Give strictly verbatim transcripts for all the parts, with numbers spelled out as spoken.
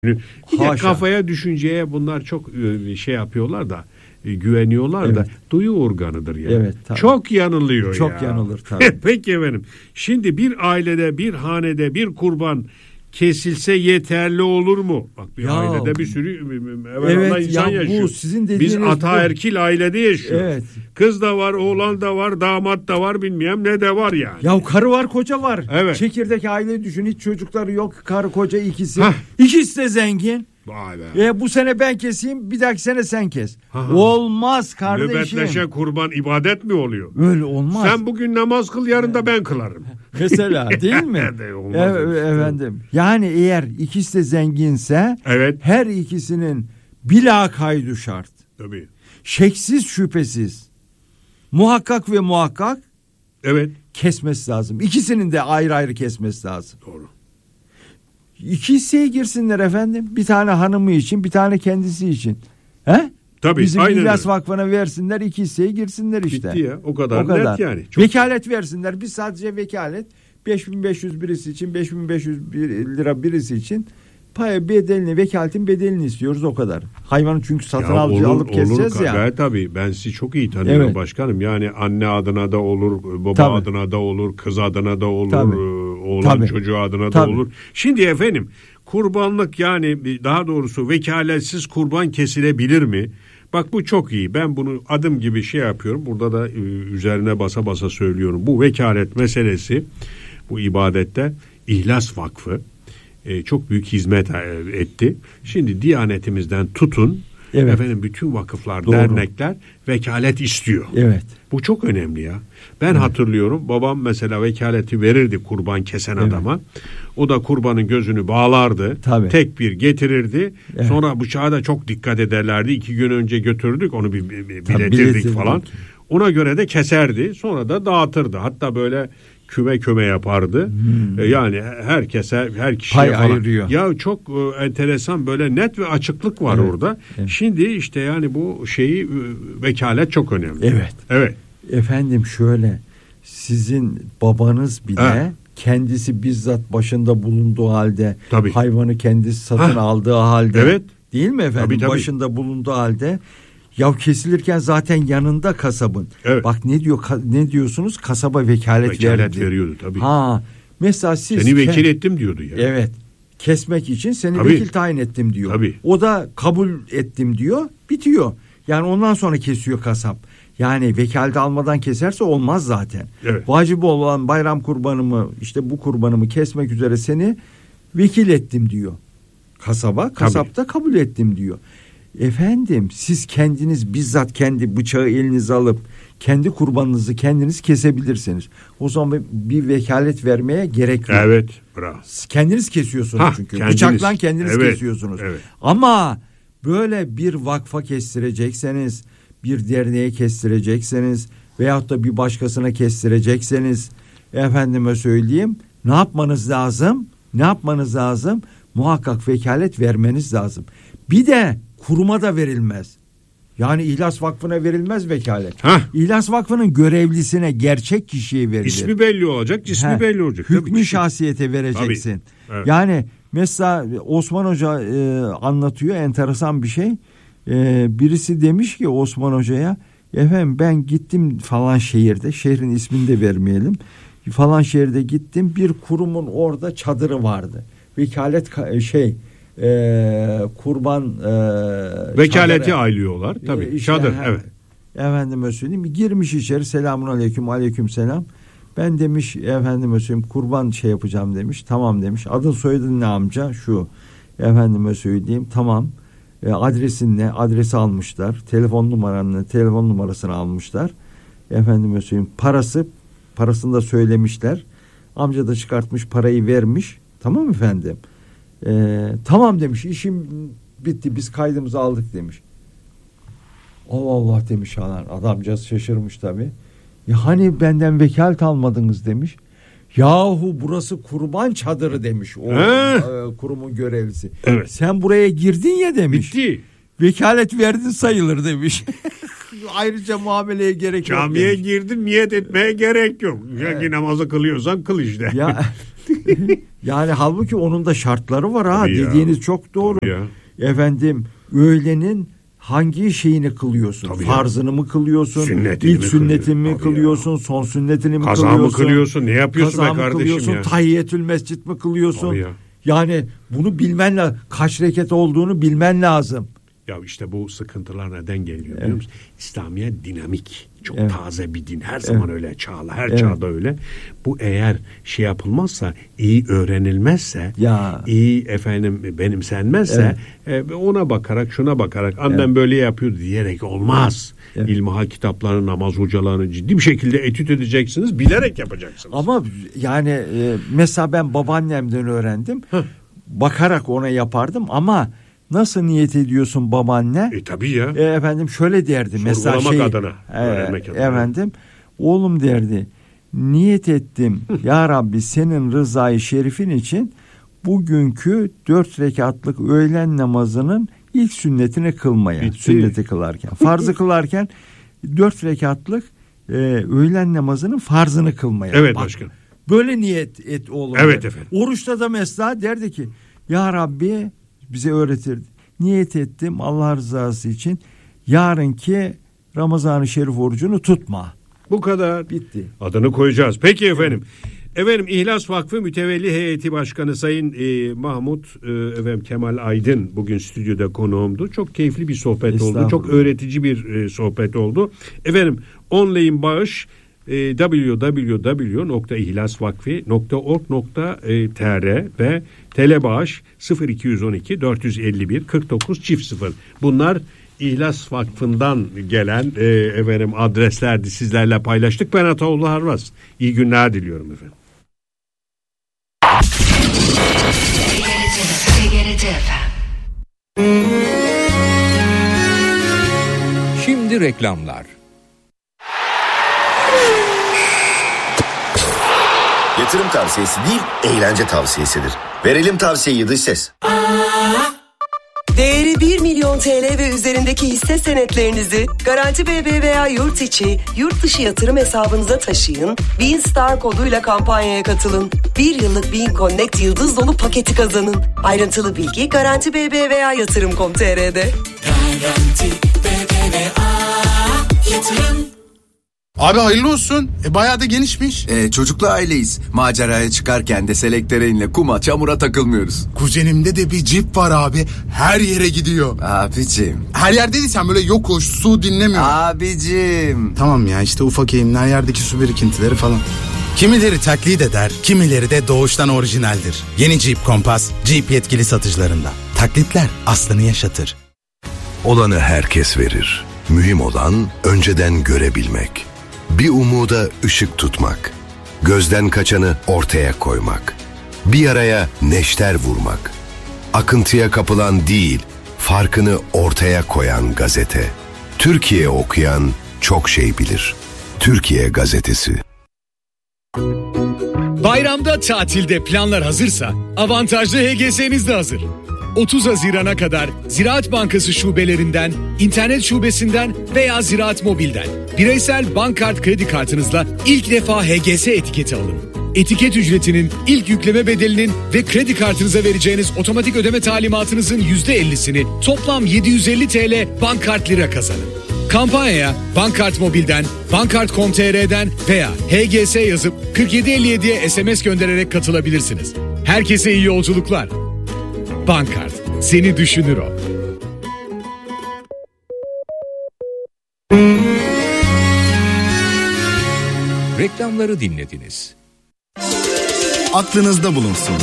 Ya kafaya, düşünceye bunlar çok şey yapıyorlar da, güveniyorlar evet. da duyu organıdır yani. Evet, çok yanılıyor çok ya. Çok yanılır tabii. Peki efendim. Şimdi bir ailede, bir hanede bir kurban kesilse yeterli olur mu? Bak bir ya, ailede bir sürü evet, insan ya yaşıyor. Bu sizin dediğiniz Biz ataerkil ailede yaşıyoruz. Evet. Kız da var, oğlan da var, damat da var, bilmem ne de var yani. Ya karı var, koca var. Evet. Çekirdek aile düşün, hiç çocukları yok, karı koca ikisi. Hah. İkisi de zengin. Vay be. E, bu sene ben keseyim, bir dahaki sene sen kes. Ha. Olmaz kardeşim. Nöbetleşe kurban ibadet mi oluyor? Öyle olmaz. Sen bugün namaz kıl, yarın da ben kılarım. Mesela değil mi? e, efendim. Yani eğer ikisi de zenginse evet. her ikisinin bila kaydu şart. Tabii. Şeksiz şüphesiz muhakkak ve muhakkak evet. kesmesi lazım. İkisinin de ayrı ayrı kesmesi lazım. Doğru. İki hisseye girsinler efendim. Bir tane hanımı için, bir tane kendisi için. He? Tabii. Bizim İlyas Vakfı'na versinler, iki hisseye girsinler işte. Bitti ya. O kadar, o kadar. net yani. Çok vekalet versinler. Biz sadece vekalet beş bin beş yüz birisi için, beş bin beş yüz lira birisi için pay bedelini, vekaletin bedelini istiyoruz, o kadar. Hayvanı çünkü satın ya alıcı olur, alıp keseceğiz olur. ya. Evet tabii. Ben sizi çok iyi tanıyorum evet. başkanım. Yani anne adına da olur, baba tabii. adına da olur, kız adına da olur, tabii. oğlan tabii. çocuğu adına tabii. da olur. Şimdi efendim, kurbanlık, yani daha doğrusu vekaletsiz kurban kesilebilir mi? Bak bu çok iyi. Ben bunu adım gibi şey yapıyorum. Burada da üzerine basa basa söylüyorum. Bu vekalet meselesi, bu ibadette İhlas Vakfı e, çok büyük hizmet etti. Şimdi Diyanetimizden tutun, evet. efendim bütün vakıflar, doğru. dernekler vekalet istiyor. Evet. Bu çok önemli ya. Ben evet. hatırlıyorum, babam mesela vekaleti verirdi kurban kesen evet. adama. O da kurbanın gözünü bağlardı. Tabii. Tek bir getirirdi. Evet. Sonra bıçağa da çok dikkat ederlerdi. İki gün önce götürdük, onu bir, bir biletirdik biletirdik falan. Ona göre de keserdi. Sonra da dağıtırdı. Hatta böyle küme küme yapardı. Hmm. Yani herkese, her kişiye pay falan. Ayırıyor. Ya çok e, enteresan, böyle net ve açıklık var evet. orada. Evet. Şimdi işte yani bu şeyi, vekalet çok önemli. Evet. Evet. Efendim şöyle, sizin babanız bile ha. kendisi bizzat başında bulunduğu halde, tabii. hayvanı kendisi satın ha. aldığı halde, evet. değil mi efendim? Tabii, tabii. Başında bulunduğu halde, ya kesilirken zaten yanında kasabın. Evet. Bak ne diyor, ne diyorsunuz? Kasaba vekalet, vekalet verdi. veriyordu tabii. Ha. Mesela siz seni vekil ettim diyordu ya. Evet. Kesmek için seni tabii. vekil tayin ettim diyor. Tabii. O da kabul ettim diyor. Bitiyor. Yani ondan sonra kesiyor kasap. Yani vekalet almadan keserse olmaz zaten. Evet. Vacip olan bayram kurbanımı, işte bu kurbanımı kesmek üzere seni vekil ettim diyor kasaba. Kasap da kabul ettim diyor. Efendim siz kendiniz bizzat kendi bıçağı elinize alıp kendi kurbanınızı kendiniz kesebilirsiniz. O zaman bir vekalet vermeye gerek yok. Evet, bravo. Kendiniz kesiyorsunuz ha, çünkü. Kendiniz. Bıçakla kendiniz evet, kesiyorsunuz. Evet. Ama böyle bir vakfa kestirecekseniz, bir derneğe kestirecekseniz veyahut da bir başkasına kestirecekseniz, efendime söyleyeyim, ne yapmanız lazım? Ne yapmanız lazım? Muhakkak vekalet vermeniz lazım. Bir de kuruma da verilmez. Yani İhlas Vakfı'na verilmez vekalet. Heh. İhlas Vakfı'nın görevlisine, gerçek kişiye verilir. İsmi belli olacak, cismi He. belli olacak. Hükmü şahsiyete vereceksin. Evet. Yani mesela Osman Hoca e, anlatıyor, enteresan bir şey. E, birisi demiş ki Osman Hoca'ya, efendim ben gittim falan şehirde, şehrin ismini de vermeyelim. Falan şehirde gittim, bir kurumun orada çadırı vardı. Vekalet şey e, kurban e, vekaleti çadırı aylıyorlar tabii. E, işte, çadır he, evet. Efendime söyleyeyim, girmiş içeri, selamun aleyküm, aleyküm selam. Ben demiş efendime söyleyeyim kurban şey yapacağım demiş. Tamam demiş. Adın soyadın ne amca? Şu. Efendime söyleyeyim tamam. E, adresin ne? Adresi almışlar. Telefon numaranı, telefon numarasını almışlar. Efendime söyleyeyim parası, parasını da söylemişler. Amca da çıkartmış, parayı vermiş. Tamam efendim. Ee, tamam demiş, işim bitti, biz kaydımızı aldık demiş. Allah Allah demiş falan. Adamcağız şaşırmış tabii. Ya hani benden vekalet almadınız demiş. Yahu burası kurban çadırı demiş o e, kurumun görevlisi. Evet. Sen buraya girdin ya demiş. Bitti. Vekalet verdin sayılır demiş. Ayrıca muameleye gerek Camiye yok. Camiye girdin, niyet etmeye gerek yok. Evet. Yani namazı kılıyorsan kıl işte. Ya Yani halbuki onun da şartları var ha. Tabii dediğiniz ya. Çok doğru. Efendim öğlenin hangi şeyini kılıyorsun? Tabii Farzını ya. mı kılıyorsun? Sünnetini İlk mi sünnetini mi kılıyorsun? Ya. Son sünnetini mi Kaza kılıyorsun? Kaza mı kılıyorsun? Ne yapıyorsun Kaza be kardeşim ya? Tahiyyetül mescid mi kılıyorsun? Ya. Yani bunu bilmen lazım. Kaç rekat olduğunu bilmen lazım. Ya işte bu sıkıntılar neden geliyor evet. biliyor musun? İslamiyet dinamik. Çok evet. taze bir din. Her zaman evet. öyle çağla. Her evet. çağda öyle. Bu eğer şey yapılmazsa, iyi öğrenilmezse, ya. iyi efendim benimsenmezse evet. e, ona bakarak, şuna bakarak annem evet. böyle yapıyor diyerek olmaz. Evet. İlmihal kitaplarını, namaz hocalarını ciddi bir şekilde etüt edeceksiniz. Bilerek yapacaksınız. Ama yani e, mesela ben babaannemden öğrendim. Heh. Bakarak ona yapardım ama nasıl niyet ediyorsun babaanne? E tabii ya. E, efendim şöyle derdi. Mesela şey, adına. E, efendim oğlum derdi. Niyet ettim ya Rabbi senin rızayı şerifin için bugünkü dört rekatlık öğlen namazının ilk sünnetini kılmaya. Bitti. Sünneti kılarken. Farzı kılarken dört rekatlık e, öğlen namazının farzını kılmaya. Evet Bak, başkanım. Böyle niyet et oğlum. Evet derdi. efendim. Oruçta da mesela derdi ki ya Rabbi bize öğretirdi. Niyet ettim Allah rızası için yarınki Ramazan-ı Şerif orucunu tutma. Bu kadar. Bitti. Adını koyacağız. Peki efendim. Efendim İhlas Vakfı Mütevelli Heyeti Başkanı Sayın e, Mahmut e, efendim, Kemal Aydın bugün stüdyoda konuğumdu. Çok keyifli bir sohbet oldu. Çok öğretici bir e, sohbet oldu. Efendim online bağış e, double-u double-u double-u nokta ihlasvakfi nokta org nokta tr ve telebağış sıfır iki yüz on iki dört yüz elli bir kırk dokuz çift sıfır. Bunlar İhlas Vakfı'ndan gelen e, efendim adreslerdi, sizlerle paylaştık. Ben Ataoğlu Harvaz. İyi günler diliyorum efendim. Şimdi reklamlar. Yatırım tavsiyesi değil, eğlence tavsiyesidir. Verelim tavsiyeyi dış ses. Değeri bir milyon T L ve üzerindeki hisse senetlerinizi Garanti B B veya yurt içi, yurt dışı yatırım hesabınıza taşıyın. Bean Star koduyla kampanyaya katılın. Bir yıllık Bean Connect yıldız dolu paketi kazanın. Ayrıntılı bilgi Garanti B B veya yatırım nokta com nokta t r'de. Garanti B B veya yatırım. Abi hayırlı olsun. E, bayağı da genişmiş. E, çocuklu aileyiz. Maceraya çıkarken de selektereynle kuma çamura takılmıyoruz. Kuzenimde de bir cip var abi. Her yere gidiyor. Abicim. Her yer dediysen böyle yokuş, su dinlemiyor. Abicim. Tamam ya işte ufak eğimli her yerdeki su birikintileri falan. Kimileri taklit eder, kimileri de doğuştan orijinaldir. Yeni Jeep Compass, Jeep yetkili satıcılarında. Taklitler aslını yaşatır. Olanı herkes verir. Mühim olan önceden görebilmek. Bir umuda ışık tutmak. Gözden kaçanı ortaya koymak. Bir araya neşter vurmak. Akıntıya kapılan değil, farkını ortaya koyan gazete. Türkiye okuyan çok şey bilir. Türkiye Gazetesi. Bayramda tatilde planlar hazırsa avantajlı H G S'niz de hazır. otuz Haziran'a kadar Ziraat Bankası şubelerinden, internet şubesinden veya Ziraat Mobil'den bireysel bankkart kredi kartınızla ilk defa H G S etiketi alın. Etiket ücretinin, ilk yükleme bedelinin ve kredi kartınıza vereceğiniz otomatik ödeme talimatınızın yüzde ellisini toplam yedi yüz elli T L bankkart lira kazanın. Kampanyaya Bankkart Mobil'den, bankkart nokta com nokta t r'den veya H G S yazıp kırk yedi elli yediye S M S göndererek katılabilirsiniz. Herkese iyi yolculuklar. Bankkart, seni düşünür o. Reklamları dinlediniz. Aklınızda bulunsun.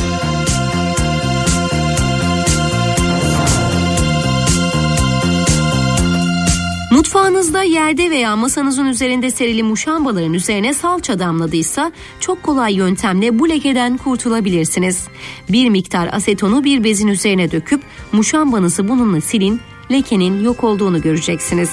Mutfağınızda yerde veya masanızın üzerinde serili muşambaların üzerine salça damladıysa çok kolay yöntemle bu lekeden kurtulabilirsiniz. Bir miktar asetonu bir bezin üzerine döküp muşambanızı bununla silin, lekenin yok olduğunu göreceksiniz.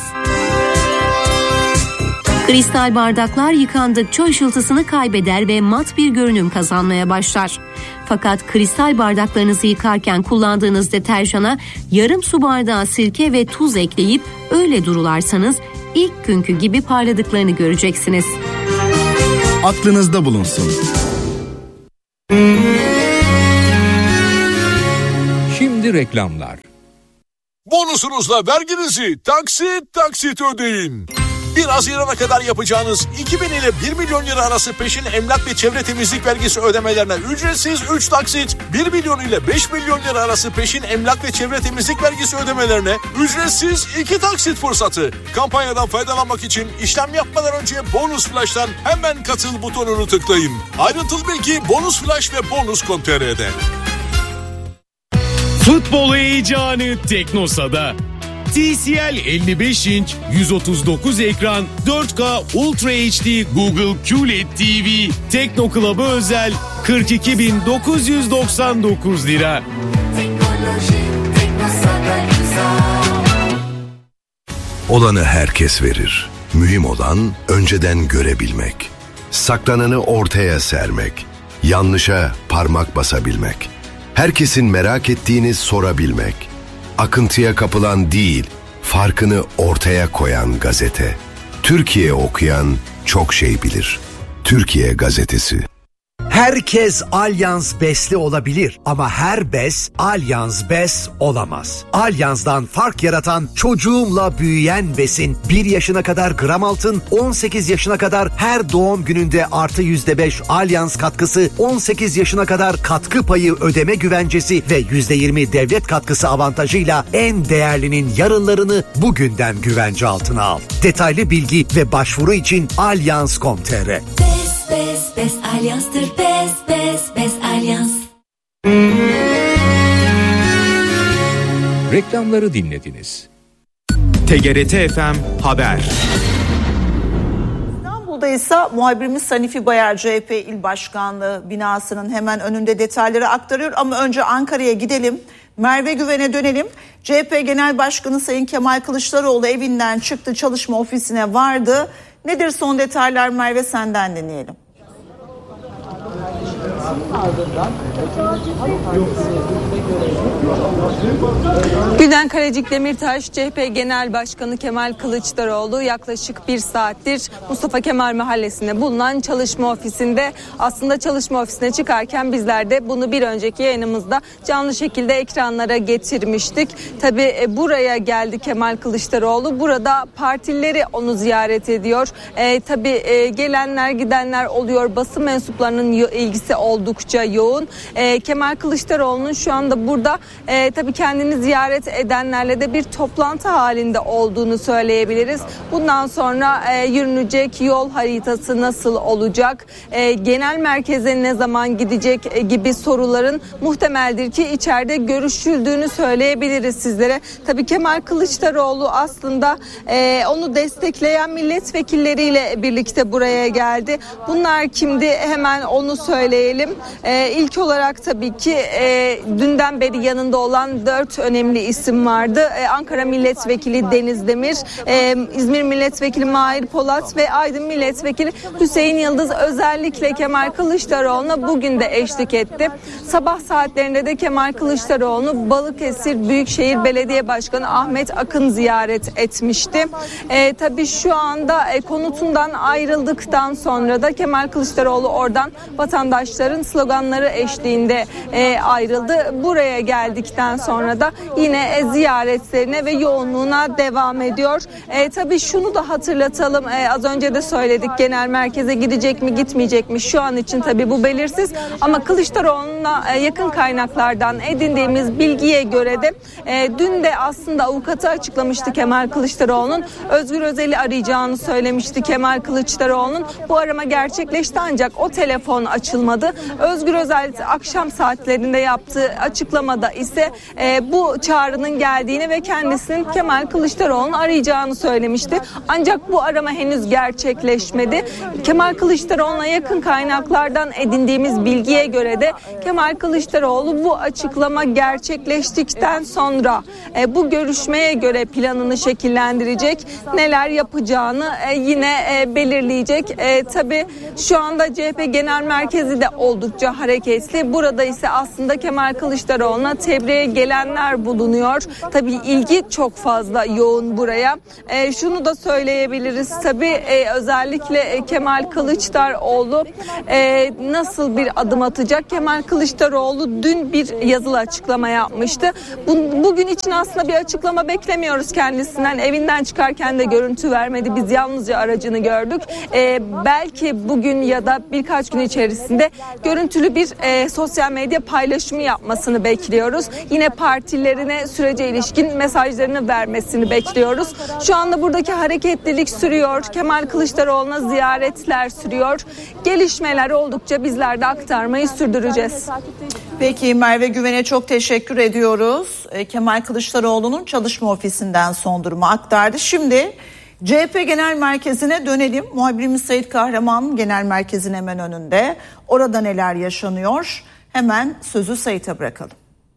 Kristal bardaklar yıkandıkça ışıltısını kaybeder ve mat bir görünüm kazanmaya başlar. Fakat kristal bardaklarınızı yıkarken kullandığınız deterjana yarım su bardağı sirke ve tuz ekleyip öyle durularsanız ilk günkü gibi parladıklarını göreceksiniz. Aklınızda bulunsun. Şimdi reklamlar. Bonusunuzla verginizi taksit taksit ödeyin. bir Haziran'a kadar yapacağınız iki bin ile bir milyon lira arası peşin emlak ve çevre temizlik vergisi ödemelerine ücretsiz üç taksit, bir milyon ile beş milyon lira arası peşin emlak ve çevre temizlik vergisi ödemelerine ücretsiz iki taksit fırsatı. Kampanyadan faydalanmak için işlem yapmadan önce Bonus Flash'tan hemen katıl butonunu tıklayın. Ayrıntılı bilgi Bonus Flash ve bonus nokta com nokta tr'de. Futbol heyecanı Teknosa'da. T C L elli beş inç yüz otuz dokuz ekran dört K Ultra H D Google Q L E D T V Tekno Club'a özel kırk iki bin dokuz yüz doksan dokuz lira. Olanı herkes verir. Mühim olan önceden görebilmek. Saklananı ortaya sermek. Yanlışa parmak basabilmek. Herkesin merak ettiğini sorabilmek. Akıntıya kapılan değil, farkını ortaya koyan gazete. Türkiye okuyan çok şey bilir. Türkiye Gazetesi. Herkes Allianz Bes'li olabilir ama her bes Allianz Bes olamaz. Allianz'dan fark yaratan çocuğumla büyüyen besin bir yaşına kadar gram altın, on sekiz yaşına kadar her doğum gününde artı yüzde beş Allianz katkısı, on sekiz yaşına kadar katkı payı ödeme güvencesi ve yüzde yirmi devlet katkısı avantajıyla en değerlinin yarınlarını bugünden güvence altına al. Detaylı bilgi ve başvuru için allianz nokta com nokta tr. Bes, Bes Allianz'tır. Bes, Bes, Bes Allianz. Reklamları dinlediniz. T G R T F M Haber. İstanbul'da ise muhabirimiz Sanifi Bayar C H P İl Başkanlığı binasının hemen önünde detayları aktarıyor. Ama önce Ankara'ya gidelim. Merve Güven'e dönelim. C H P Genel Başkanı Sayın Kemal Kılıçdaroğlu evinden çıktı, çalışma ofisine vardı. Nedir son detaylar Merve, senden dinleyelim. Gülden Kalecik Demirtaş, C H P Genel Başkanı Kemal Kılıçdaroğlu yaklaşık bir saattir Mustafa Kemal Mahallesi'nde bulunan çalışma ofisinde. Aslında çalışma ofisine çıkarken bizler de bunu bir önceki yayınımızda canlı şekilde ekranlara getirmiştik. Tabii buraya geldi Kemal Kılıçdaroğlu. Burada partilileri onu ziyaret ediyor. E, tabii e, gelenler gidenler oluyor. Basın mensuplarının ilgisi oldukça yoğun. E, Kemal Kılıçdaroğlu'nun şu anda burada e, tabii kendini ziyaret edenlerle de bir toplantı halinde olduğunu söyleyebiliriz. Bundan sonra e, yürünecek yol haritası nasıl olacak? E, genel merkeze ne zaman gidecek e, gibi soruların muhtemeldir ki içeride görüşüldüğünü söyleyebiliriz sizlere. Tabii Kemal Kılıçdaroğlu aslında e, onu destekleyen milletvekilleriyle birlikte buraya geldi. Bunlar kimdi? Hemen onu söyleyelim. E, ilk olarak tabii ki e, dünden beri yanında olan dört önemli isim vardı. E, Ankara Milletvekili Deniz Demir, e, İzmir Milletvekili Mahir Polat ve Aydın Milletvekili Hüseyin Yıldız özellikle Kemal Kılıçdaroğlu'na bugün de eşlik etti. Sabah saatlerinde de Kemal Kılıçdaroğlu'nu Balıkesir Büyükşehir Belediye Başkanı Ahmet Akın ziyaret etmişti. E, tabii şu anda e, konutundan ayrıldıktan sonra da Kemal Kılıçdaroğlu oradan vatandaşların sloganları eşliğinde e, ayrıldı. Buraya geldikten sonra da yine e, ziyaretlerine ve yoğunluğuna devam ediyor. E, tabii şunu da hatırlatalım. E, az önce de söyledik, genel merkeze gidecek mi gitmeyecek mi? Şu an için tabii bu belirsiz. Ama Kılıçdaroğlu'na e, yakın kaynaklardan edindiğimiz bilgiye göre de e, dün de aslında avukatı açıklamıştı Kemal Kılıçdaroğlu'nun. Özgür Özel'i arayacağını söylemişti Kemal Kılıçdaroğlu'nun. Bu arama gerçekleşti ancak o telefon açılmadı. Özgür Özel akşam saatlerinde yaptığı açıklamada ise e, bu çağrının geldiğini ve kendisinin Kemal Kılıçdaroğlu'nu arayacağını söylemişti. Ancak bu arama henüz gerçekleşmedi. Kemal Kılıçdaroğlu'na yakın kaynaklardan edindiğimiz bilgiye göre de Kemal Kılıçdaroğlu bu açıklama gerçekleştikten sonra e, bu görüşmeye göre planını şekillendirecek, neler yapacağını e, yine e, belirleyecek. E, tabii şu anda C H P Genel Merkezi de oldukça oldukça hareketli. Burada ise aslında Kemal Kılıçdaroğlu'na tebriğe gelenler bulunuyor. Tabii ilgi çok fazla yoğun buraya. E, şunu da söyleyebiliriz tabii e, özellikle e, Kemal Kılıçdaroğlu e, nasıl bir adım atacak? Kemal Kılıçdaroğlu dün bir yazılı açıklama yapmıştı. Bu, bugün için aslında bir açıklama beklemiyoruz kendisinden. Evinden çıkarken de görüntü vermedi. Biz yalnızca aracını gördük. E, belki bugün ya da birkaç gün içerisinde görüntülü bir e, sosyal medya paylaşımı yapmasını bekliyoruz. Yine partilerine sürece ilişkin mesajlarını vermesini bekliyoruz. Şu anda buradaki hareketlilik sürüyor. Kemal Kılıçdaroğlu'na ziyaretler sürüyor. Gelişmeler oldukça bizler de aktarmayı sürdüreceğiz. Peki Merve Güven'e çok teşekkür ediyoruz. Kemal Kılıçdaroğlu'nun çalışma ofisinden son durumu aktardı. Şimdi C H P Genel Merkezi'ne dönelim. Muhabirimiz Sait Kahraman Genel Merkez'in hemen önünde. Orada neler yaşanıyor? Hemen sözü Sait'e bırakalım.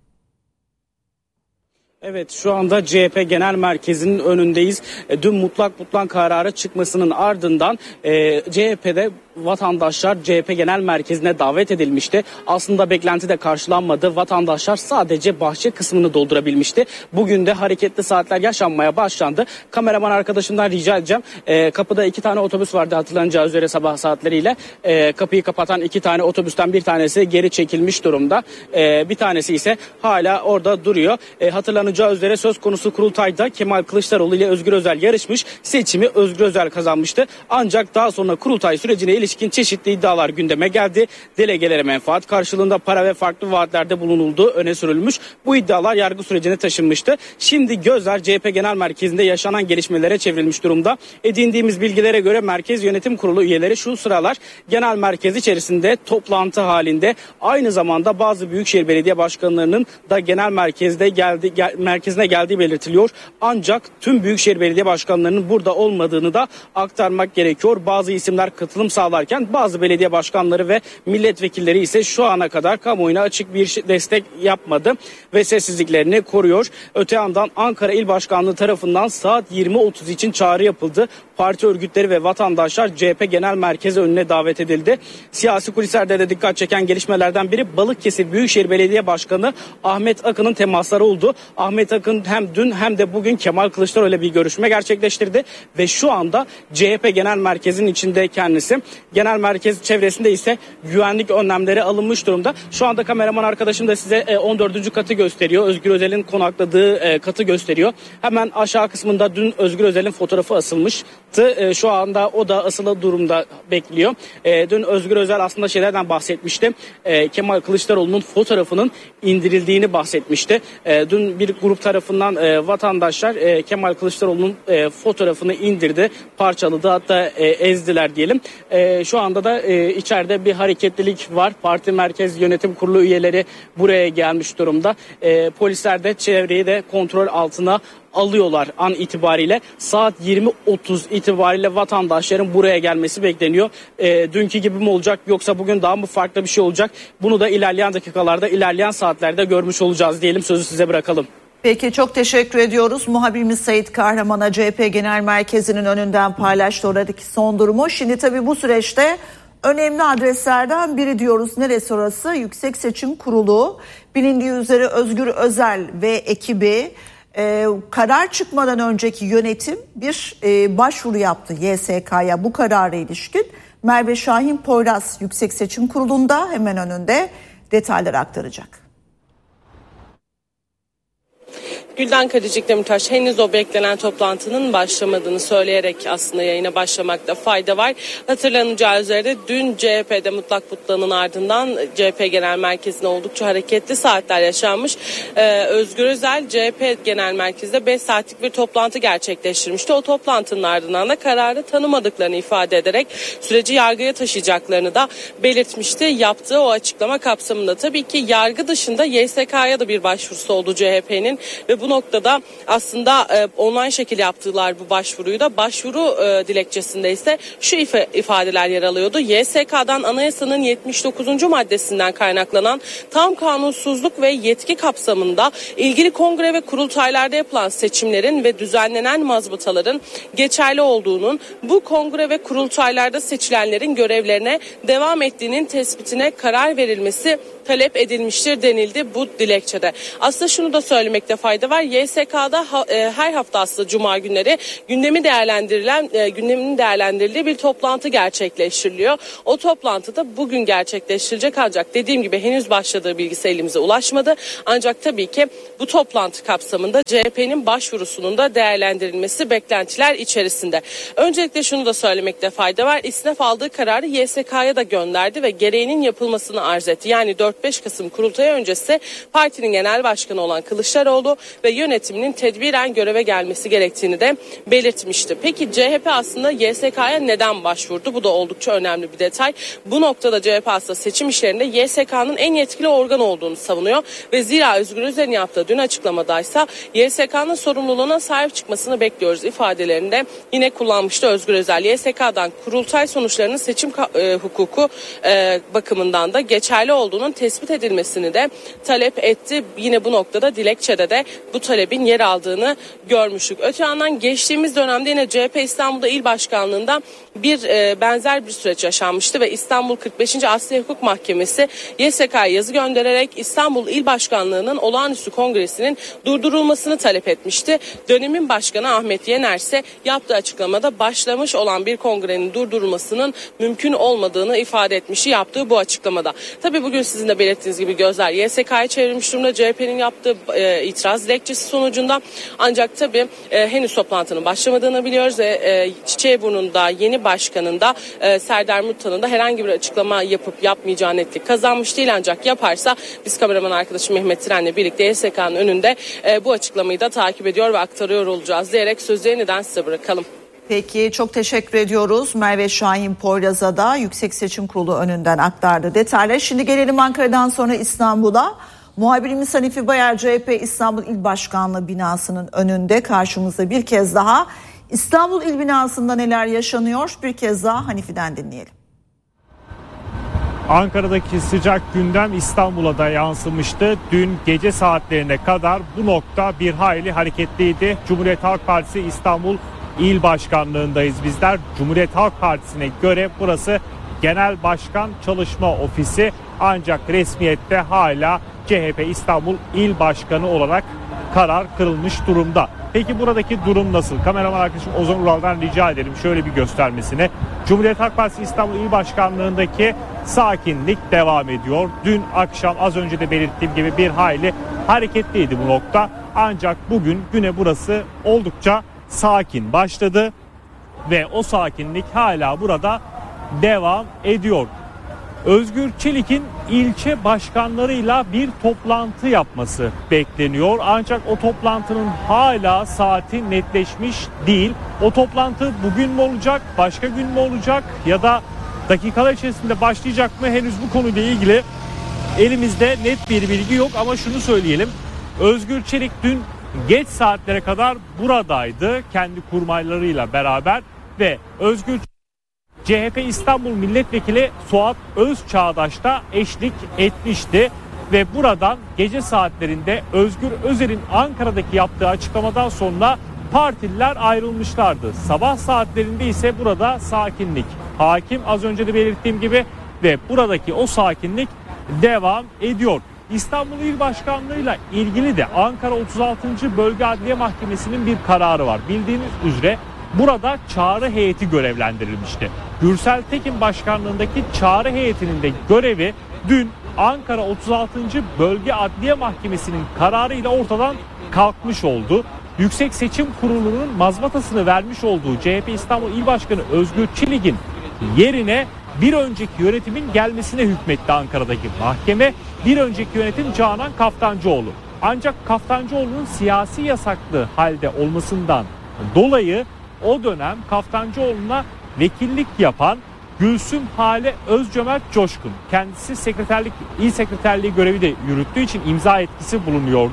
Evet, şu anda C H P Genel Merkezi'nin önündeyiz. E, dün mutlak mutlak kararı çıkmasının ardından e, C H P'de vatandaşlar C H P Genel Merkezi'ne davet edilmişti. Aslında beklenti de karşılanmadı. Vatandaşlar sadece bahçe kısmını doldurabilmişti. Bugün de hareketli saatler yaşanmaya başlandı. Kameraman arkadaşımdan rica edeceğim. E, kapıda iki tane otobüs vardı hatırlanacağı üzere sabah saatleriyle. E, kapıyı kapatan iki tane otobüsten bir tanesi geri çekilmiş durumda. E, bir tanesi ise hala orada duruyor. E, hatırlanacağı üzere söz konusu kurultayda Kemal Kılıçdaroğlu ile Özgür Özel yarışmış. Seçimi Özgür Özel kazanmıştı. Ancak daha sonra kurultay sürecine ilişkin çeşitli iddialar gündeme geldi. Delegelere menfaat karşılığında para ve farklı vaatlerde bulunulduğu öne sürülmüş. Bu iddialar yargı sürecine taşınmıştı. Şimdi gözler C H P Genel Merkezi'nde yaşanan gelişmelere çevrilmiş durumda. Edindiğimiz bilgilere göre Merkez Yönetim Kurulu üyeleri şu sıralar genel merkez içerisinde toplantı halinde. Aynı zamanda bazı büyükşehir belediye başkanlarının da genel merkezde geldi gel, merkezine geldiği belirtiliyor. Ancak tüm büyükşehir belediye başkanlarının burada olmadığını da aktarmak gerekiyor. Bazı isimler katılım sağlarken bazı belediye başkanları ve milletvekilleri ise şu ana kadar kamuoyuna açık bir destek yapmadı ve sessizliklerini koruyor. Öte yandan Ankara İl Başkanlığı tarafından saat yirmi otuz için çağrı yapıldı. Parti örgütleri ve vatandaşlar C H P Genel Merkezi önüne davet edildi. Siyasi kulislerde de dikkat çeken gelişmelerden biri Balıkesir Büyükşehir Belediye Başkanı Ahmet Akın'ın temasları oldu. Ahmet Akın hem dün hem de bugün Kemal Kılıçdaroğlu ile bir görüşme gerçekleştirdi ve şu anda C H P Genel Merkezi'nin içinde kendisi. Genel merkez çevresinde ise güvenlik önlemleri alınmış durumda. Şu anda kameraman arkadaşım da size on dördüncü katı gösteriyor. Özgür Özel'in konakladığı katı gösteriyor. Hemen aşağı kısmında dün Özgür Özel'in fotoğrafı asılmıştı. Şu anda o da asılı durumda bekliyor. Dün Özgür Özel aslında şeylerden bahsetmişti. Kemal Kılıçdaroğlu'nun fotoğrafının indirildiğini bahsetmişti. Dün bir grup tarafından vatandaşlar Kemal Kılıçdaroğlu'nun fotoğrafını indirdi, parçaladı, hatta ezdiler diyelim. Şu anda da içeride bir hareketlilik var. Parti Merkez Yönetim Kurulu üyeleri buraya gelmiş durumda. Polisler de çevreyi de kontrol altına alıyorlar an itibariyle. Saat yirmi otuz itibariyle vatandaşların buraya gelmesi bekleniyor. E, dünkü gibi mi olacak yoksa bugün daha mı farklı bir şey olacak? Bunu da ilerleyen dakikalarda, ilerleyen saatlerde görmüş olacağız diyelim. Sözü size bırakalım. Peki, çok teşekkür ediyoruz. Muhabirimiz Sait Kahraman'a C H P Genel Merkezi'nin önünden paylaştı oradaki son durumu. Şimdi tabii bu süreçte önemli adreslerden biri diyoruz. Neresi orası? Yüksek Seçim Kurulu. Bilindiği üzere Özgür Özel ve ekibi Ee, karar çıkmadan önceki yönetim bir e, başvuru yaptı Y S K'ya bu karara ilişkin. Merve Şahin Poyraz Yüksek Seçim Kurulu'nda hemen önünde detayları aktaracak. Gülden Karacık Demirtaş henüz o beklenen toplantının başlamadığını söyleyerek aslında yayına başlamakta fayda var. Hatırlanacağı üzere dün C H P'de mutlak mutlağının ardından C H P Genel Merkezi'nde oldukça hareketli saatler yaşanmış. Ee, Özgür Özel C H P Genel Merkezi'nde beş saatlik bir toplantı gerçekleştirmişti. O toplantının ardından da kararı tanımadıklarını ifade ederek süreci yargıya taşıyacaklarını da belirtmişti. Yaptığı o açıklama kapsamında tabii ki yargı dışında Y S K'ya da bir başvurusu oldu C H P'nin ve bu bu noktada aslında e, online şekilde yaptılar bu başvuruyu da. Başvuru e, dilekçesinde ise şu if- ifadeler yer alıyordu. Y S K'dan anayasanın yetmiş dokuzuncu maddesinden kaynaklanan tam kanunsuzluk ve yetki kapsamında ilgili kongre ve kurultaylarda yapılan seçimlerin ve düzenlenen mazbataların geçerli olduğunun, bu kongre ve kurultaylarda seçilenlerin görevlerine devam ettiğinin tespitine karar verilmesi talep edilmiştir denildi bu dilekçede. Aslında şunu da söylemekte fayda var. Y S K'da ha, e, her hafta aslında cuma günleri gündemi değerlendirilen e, gündemin değerlendirildiği bir toplantı gerçekleştiriliyor. O toplantıda bugün gerçekleştirilecek, ancak dediğim gibi henüz başladığı bilgisi elimize ulaşmadı. Ancak tabii ki bu toplantı kapsamında C H P'nin başvurusunun da değerlendirilmesi beklentiler içerisinde. Öncelikle şunu da söylemekte fayda var. İstinaf aldığı kararı Y S K'ya da gönderdi ve gereğinin yapılmasını arz etti. Yani dört beş Kasım kurultayı öncesi partinin genel başkanı olan Kılıçdaroğlu ve yönetiminin tedbiren göreve gelmesi gerektiğini de belirtmişti. Peki C H P aslında Y S K'ya neden başvurdu? Bu da oldukça önemli bir detay. Bu noktada C H P aslında seçim işlerinde Y S K'nın en yetkili organ olduğunu savunuyor ve zira Özgür Özel'in yaptığı dün açıklamadaysa Y S K'nın sorumluluğuna sahip çıkmasını bekliyoruz ifadelerinde yine kullanmıştı Özgür Özel. Y S K'dan kurultay sonuçlarının seçim e, hukuku e, bakımından da geçerli olduğunun tespit edilmesini de talep etti. Yine bu noktada dilekçede de bu talebin yer aldığını görmüştük. Öte yandan geçtiğimiz dönemde yine C H P İstanbul'da il başkanlığında bir e, benzer bir süreç yaşanmıştı ve İstanbul kırk beşinci Asliye Hukuk Mahkemesi Y S K'ya yazı göndererek İstanbul İl Başkanlığı'nın olağanüstü kongresinin durdurulmasını talep etmişti. Dönemin başkanı Ahmet Yener ise yaptığı açıklamada başlamış olan bir kongrenin durdurulmasının mümkün olmadığını ifade etmişti yaptığı bu açıklamada. Tabii bugün sizin de belirttiğiniz gibi gözler Y S K'ya çevrilmiş durumda C H P'nin yaptığı e, itiraz dilekçesi sonucunda. Ancak tabii e, henüz toplantının başlamadığını biliyoruz ve e, Çiçeğiburnu'nda yeni başkanında e, Serdar Muttan'ın da herhangi bir açıklama yapıp yapmayacağı netlik kazanmış değil, ancak yaparsa biz kameraman arkadaşım Mehmet Tren'le birlikte Y S K'nın önünde e, bu açıklamayı da takip ediyor ve aktarıyor olacağız diyerek sözü yeniden size bırakalım. Peki, çok teşekkür ediyoruz. Merve Şahin Poyraz'a da Yüksek Seçim Kurulu önünden aktardı detayları. Şimdi gelelim Ankara'dan sonra İstanbul'a. Muhabirimiz Hanifi Bayar C H P İstanbul İl Başkanlığı binasının önünde karşımızda bir kez daha. İstanbul İl binasında neler yaşanıyor? Bir kez daha Hanifi'den dinleyelim. Ankara'daki sıcak gündem İstanbul'a da yansımıştı. Dün gece saatlerine kadar bu nokta bir hayli hareketliydi. Cumhuriyet Halk Partisi İstanbul İl Başkanlığındayız bizler. Cumhuriyet Halk Partisi'ne göre burası Genel Başkan Çalışma Ofisi, ancak resmiyette hala C H P İstanbul İl Başkanı olarak karar kırılmış durumda. Peki buradaki durum nasıl? Kameraman arkadaşım Ozan Ural'dan rica edelim şöyle bir göstermesini. Cumhuriyet Halk Partisi İstanbul İl Başkanlığındaki sakinlik devam ediyor. Dün akşam az önce de belirttiğim gibi bir hayli hareketliydi bu nokta. Ancak bugün güne burası oldukça sakin başladı ve o sakinlik hala burada devam ediyor. Özgür Çelik'in ilçe başkanlarıyla bir toplantı yapması bekleniyor. Ancak o toplantının hala saati netleşmiş değil. O toplantı bugün mü olacak, başka gün mü olacak ya da dakikalar içerisinde başlayacak mı? Henüz bu konuyla ilgili elimizde net bir bilgi yok ama şunu söyleyelim. Özgür Çelik dün geç saatlere kadar buradaydı kendi kurmaylarıyla beraber ve Özgür C H P İstanbul Milletvekili Suat Özçağdaş'ta eşlik etmişti ve buradan gece saatlerinde Özgür Özel'in Ankara'daki yaptığı açıklamadan sonra partililer ayrılmışlardı. Sabah saatlerinde ise burada sakinlik hakim, az önce de belirttiğim gibi, ve buradaki o sakinlik devam ediyor. İstanbul İl Başkanlığı'yla ilgili de Ankara otuz altıncı Bölge Adliye Mahkemesi'nin bir kararı var. Bildiğiniz üzere burada çağrı heyeti görevlendirilmişti. Gürsel Tekin başkanlığındaki çağrı heyetinin de görevi dün Ankara otuz altıncı Bölge Adliye Mahkemesi'nin kararıyla ortadan kalkmış oldu. Yüksek Seçim Kurulu'nun mazbatasını vermiş olduğu C H P İstanbul İl Başkanı Özgür Çelik'in yerine bir önceki yönetimin gelmesine hükmetti Ankara'daki mahkeme. Bir önceki yönetim Canan Kaftancıoğlu. Ancak Kaftancıoğlu'nun siyasi yasaklı halde olmasından dolayı o dönem Kaftancıoğlu'na vekillik yapan Gülsüm Hale Özcömert Coşkun, kendisi sekreterlik, il sekreterliği görevi de yürüttüğü için imza etkisi bulunuyordu.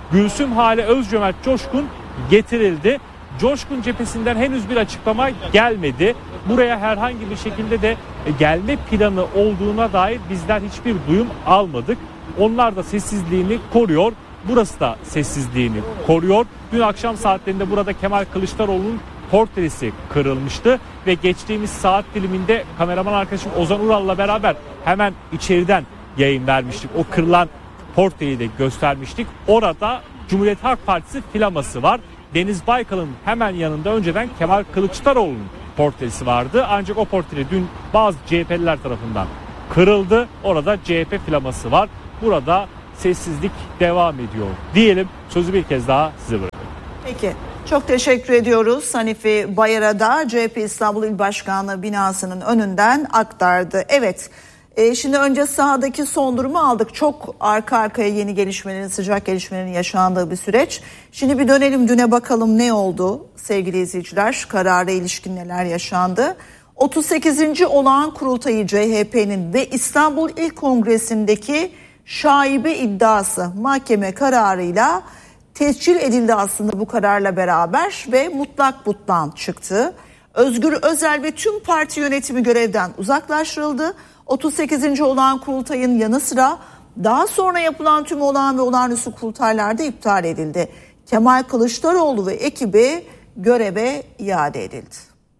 Gülsüm Hale Özcömert Coşkun getirildi. Coşkun cephesinden henüz bir açıklama gelmedi. Buraya herhangi bir şekilde de gelme planı olduğuna dair bizler hiçbir duyum almadık. Onlar da sessizliğini koruyor. Burası da sessizliğini koruyor. Dün akşam saatlerinde burada Kemal Kılıçdaroğlu'nun portresi kırılmıştı ve geçtiğimiz saat diliminde kameraman arkadaşım Ozan Ural'la beraber hemen içeriden yayın vermiştik. O kırılan portreyi de göstermiştik. Orada Cumhuriyet Halk Partisi flaması var. Deniz Baykal'ın hemen yanında önceden Kemal Kılıçdaroğlu'nun portresi vardı. Ancak o portre dün bazı C H P'liler tarafından kırıldı. Orada C H P flaması var. Burada sessizlik devam ediyor diyelim. Sözü bir kez daha size bırakıyorum. Peki. Çok teşekkür ediyoruz. Hanifi Bayar'a da C H P İstanbul İl Başkanlığı binasının önünden aktardı. Evet. E, şimdi önce sahadaki son durumu aldık. Çok arka arkaya yeni gelişmelerin, sıcak gelişmelerin yaşandığı bir süreç. Şimdi bir dönelim düne bakalım ne oldu sevgili izleyiciler. Karara ilişkin neler yaşandı. otuz sekizinci olağan kurultayı C H P'nin ve İstanbul İl Kongresi'ndeki şaibe iddiası mahkeme kararıyla tescil edildi aslında bu kararla beraber ve mutlak butlan çıktı. Özgür Özel ve tüm parti yönetimi görevden uzaklaştırıldı. otuz sekizinci olağan kurultayın yanı sıra daha sonra yapılan tüm olağan ve olağanüstü kurultaylar da iptal edildi. Kemal Kılıçdaroğlu ve ekibi göreve iade edildi.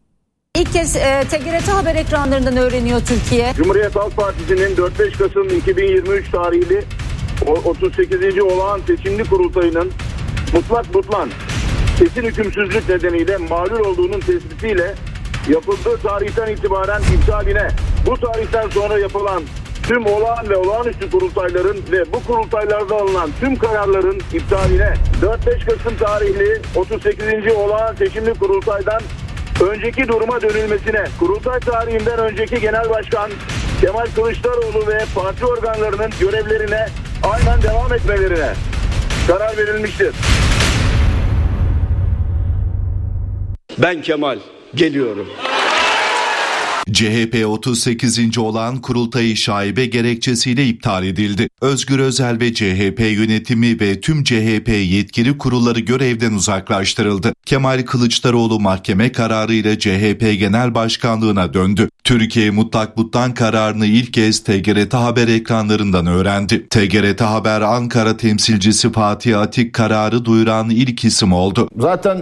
İlk kez e, T G R T haber ekranlarından öğreniyor Türkiye. Cumhuriyet Halk Partisi'nin dört beş Kasım iki bin yirmi üç tarihli otuz sekizinci olağan seçimli kurultayının mutlak butlan kesin hükümsüzlük nedeniyle mağlul olduğunun tespitiyle yapıldığı tarihten itibaren iptaline, bu tarihten sonra yapılan tüm olağan ve olağanüstü kurultayların ve bu kurultaylarda alınan tüm kararların iptaline, dört beş Kasım tarihli otuz sekizinci olağan seçimli kurultaydan önceki duruma dönülmesine, kurultay tarihinden önceki Genel Başkan Kemal Kılıçdaroğlu ve parti organlarının görevlerine aynen devam etmelerine karar verilmiştir. Ben Kemal, geliyorum. C H P otuz sekizinci olağan kurultayı şaibe gerekçesiyle iptal edildi. Özgür Özel ve C H P yönetimi ve tüm C H P yetkili kurulları görevden uzaklaştırıldı. Kemal Kılıçdaroğlu mahkeme kararıyla C H P Genel Başkanlığına döndü. Türkiye mutlak butlan kararını ilk kez T G R T Haber ekranlarından öğrendi. T G R T Haber Ankara temsilcisi Fatih Atik kararı duyuran ilk isim oldu. Zaten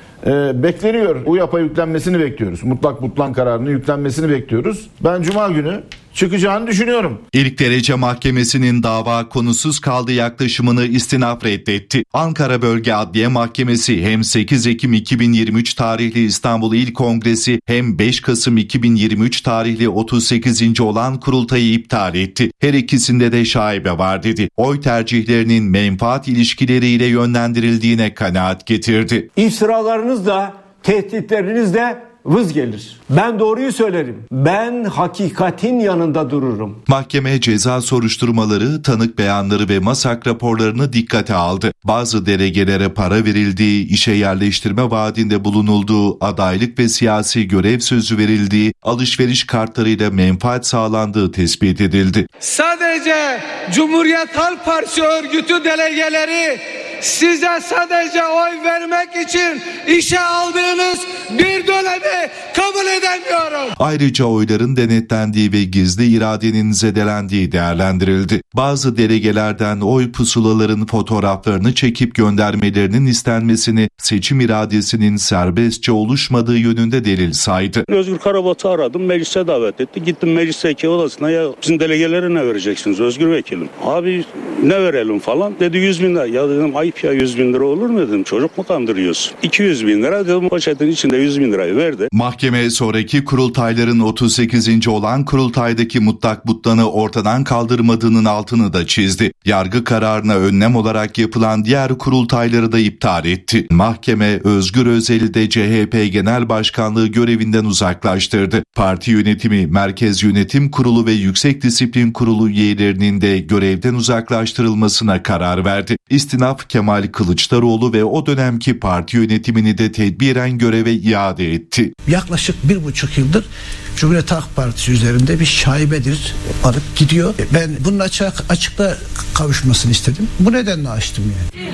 Ee, bekleniyor. U Y A P'a yüklenmesini bekliyoruz. Mutlak butlan kararının yüklenmesini bekliyoruz. Ben Cuma günü çıkacağını düşünüyorum. İlk derece mahkemesinin dava konusuz kaldığı yaklaşımını istinaf reddetti. Ankara Bölge Adliye Mahkemesi hem sekiz Ekim iki bin yirmi üç tarihli İstanbul İl Kongresi hem beş Kasım iki bin yirmi üç tarihli otuz sekizinci olan kurultayı iptal etti. Her ikisinde de şaibe var dedi. Oy tercihlerinin menfaat ilişkileriyle yönlendirildiğine kanaat getirdi. İftiralarınız da tehditleriniz de vız gelir. Ben doğruyu söylerim. Ben hakikatin yanında dururum. Mahkeme ceza soruşturmaları, tanık beyanları ve MASAK raporlarını dikkate aldı. Bazı delegelere para verildiği, işe yerleştirme vaadinde bulunulduğu, adaylık ve siyasi görev sözü verildiği, alışveriş kartlarıyla menfaat sağlandığı tespit edildi. Sadece Cumhuriyet Halk Partisi örgütü delegeleri size sadece oy vermek için işe aldığınız bir dönemi kabul edemiyorum. Ayrıca oyların denetlendiği ve gizli iradenin zedelendiği değerlendirildi. Bazı delegelerden oy pusulaların fotoğraflarını çekip göndermelerinin istenmesini seçim iradesinin serbestçe oluşmadığı yönünde delil saydı. Özgür Karabat'ı aradım, meclise davet etti. Gittim meclis vekili odasına, ya sizin delegelere ne vereceksiniz Özgür Vekilim? Abi ne verelim falan dedi, yüz bin lira. Ya dedim ayıp ya, yüz bin lira olur mu dedim, çocuk mu kandırıyorsun? iki yüz bin lira dedim, poşetin içinde yüz bin lirayı verdi. Mahkeme sonraki kurultayların otuz sekizinci olan kurultaydaki mutlak butlanı ortadan kaldırmadığının altını da çizdi. Yargı kararına önlem olarak yapılan diğer kurultayları da iptal etti. Mahkeme Özgür Özel'i de C H P Genel Başkanlığı görevinden uzaklaştırdı. Parti yönetimi, Merkez Yönetim Kurulu ve Yüksek Disiplin Kurulu üyelerinin de görevden uzaklaştırılmasına karar verdi. İstinaf Kemal Kemal Kılıçdaroğlu ve o dönemki parti yönetimini de tedbiren göreve iade etti. Yaklaşık bir buçuk yıldır Cumhuriyet Halk Partisi üzerinde bir şaibedir alıp gidiyor. Ben bunun açık, açıkla kavuşmasını istedim. Bu nedenle açtım yani.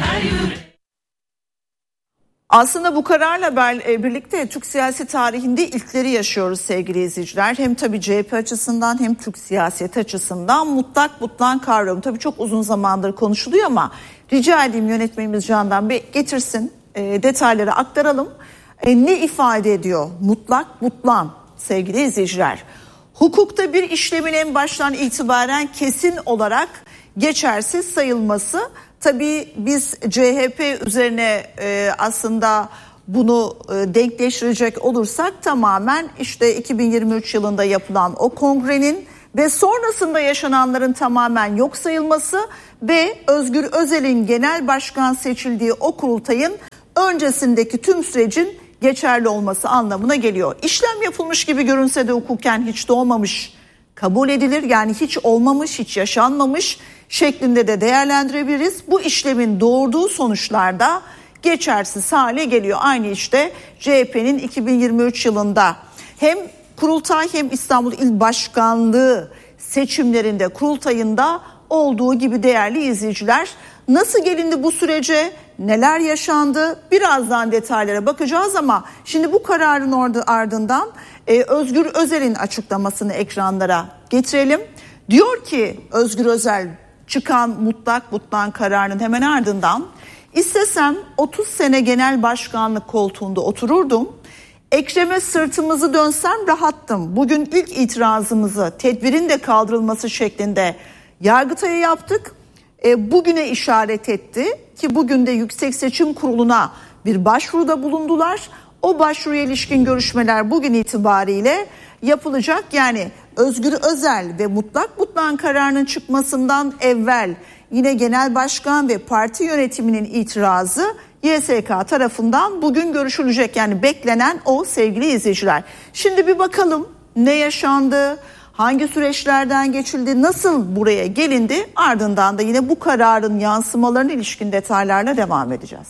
Aslında bu kararla birlikte Türk siyasi tarihinde ilkleri yaşıyoruz sevgili izleyiciler. Hem tabii C H P açısından hem Türk siyaseti açısından mutlak butlan kavramı. Tabii çok uzun zamandır konuşuluyor ama rica edeyim yönetmenimiz Candan Bey getirsin, e, detayları aktaralım. E, ne ifade ediyor mutlak butlan sevgili izleyiciler? Hukukta bir işlemin en baştan itibaren kesin olarak geçersiz sayılması. Tabii biz C H P üzerine e, aslında bunu e, denkleştirecek olursak tamamen işte iki bin yirmi üç yılında yapılan o kongrenin ve sonrasında yaşananların tamamen yok sayılması ve Özgür Özel'in genel başkan seçildiği o kurultayın öncesindeki tüm sürecin geçerli olması anlamına geliyor. İşlem yapılmış gibi görünse de hukuken hiç de olmamış kabul edilir. Yani hiç olmamış, hiç yaşanmamış şeklinde de değerlendirebiliriz. Bu işlemin doğurduğu sonuçlarda geçersiz hale geliyor. Aynı işte C H P'nin iki bin yirmi üç yılında hem kurultay hem İstanbul İl Başkanlığı seçimlerinde kurultayında olduğu gibi değerli izleyiciler. Nasıl gelindi bu sürece? Neler yaşandı? Birazdan detaylara bakacağız ama şimdi bu kararın ardından e, Özgür Özel'in açıklamasını ekranlara getirelim. Diyor ki Özgür Özel çıkan mutlak butlan kararının hemen ardından istesem otuz sene genel başkanlık koltuğunda otururdum. Ekrem'e sırtımızı dönsem rahattım. Bugün ilk itirazımızı tedbirin de kaldırılması şeklinde Yargıtay'a yaptık. E, bugüne işaret etti ki bugün de Yüksek Seçim Kurulu'na bir başvuruda bulundular. O başvuruya ilişkin görüşmeler bugün itibariyle yapılacak. Yani Özgür Özel ve mutlak butlan kararının çıkmasından evvel yine genel başkan ve parti yönetiminin itirazı Y S K tarafından bugün görüşülecek. Yani beklenen o sevgili izleyiciler. Şimdi bir bakalım ne yaşandı, hangi süreçlerden geçildi, nasıl buraya gelindi, ardından da yine bu kararın yansımalarına ilişkin detaylarla devam edeceğiz.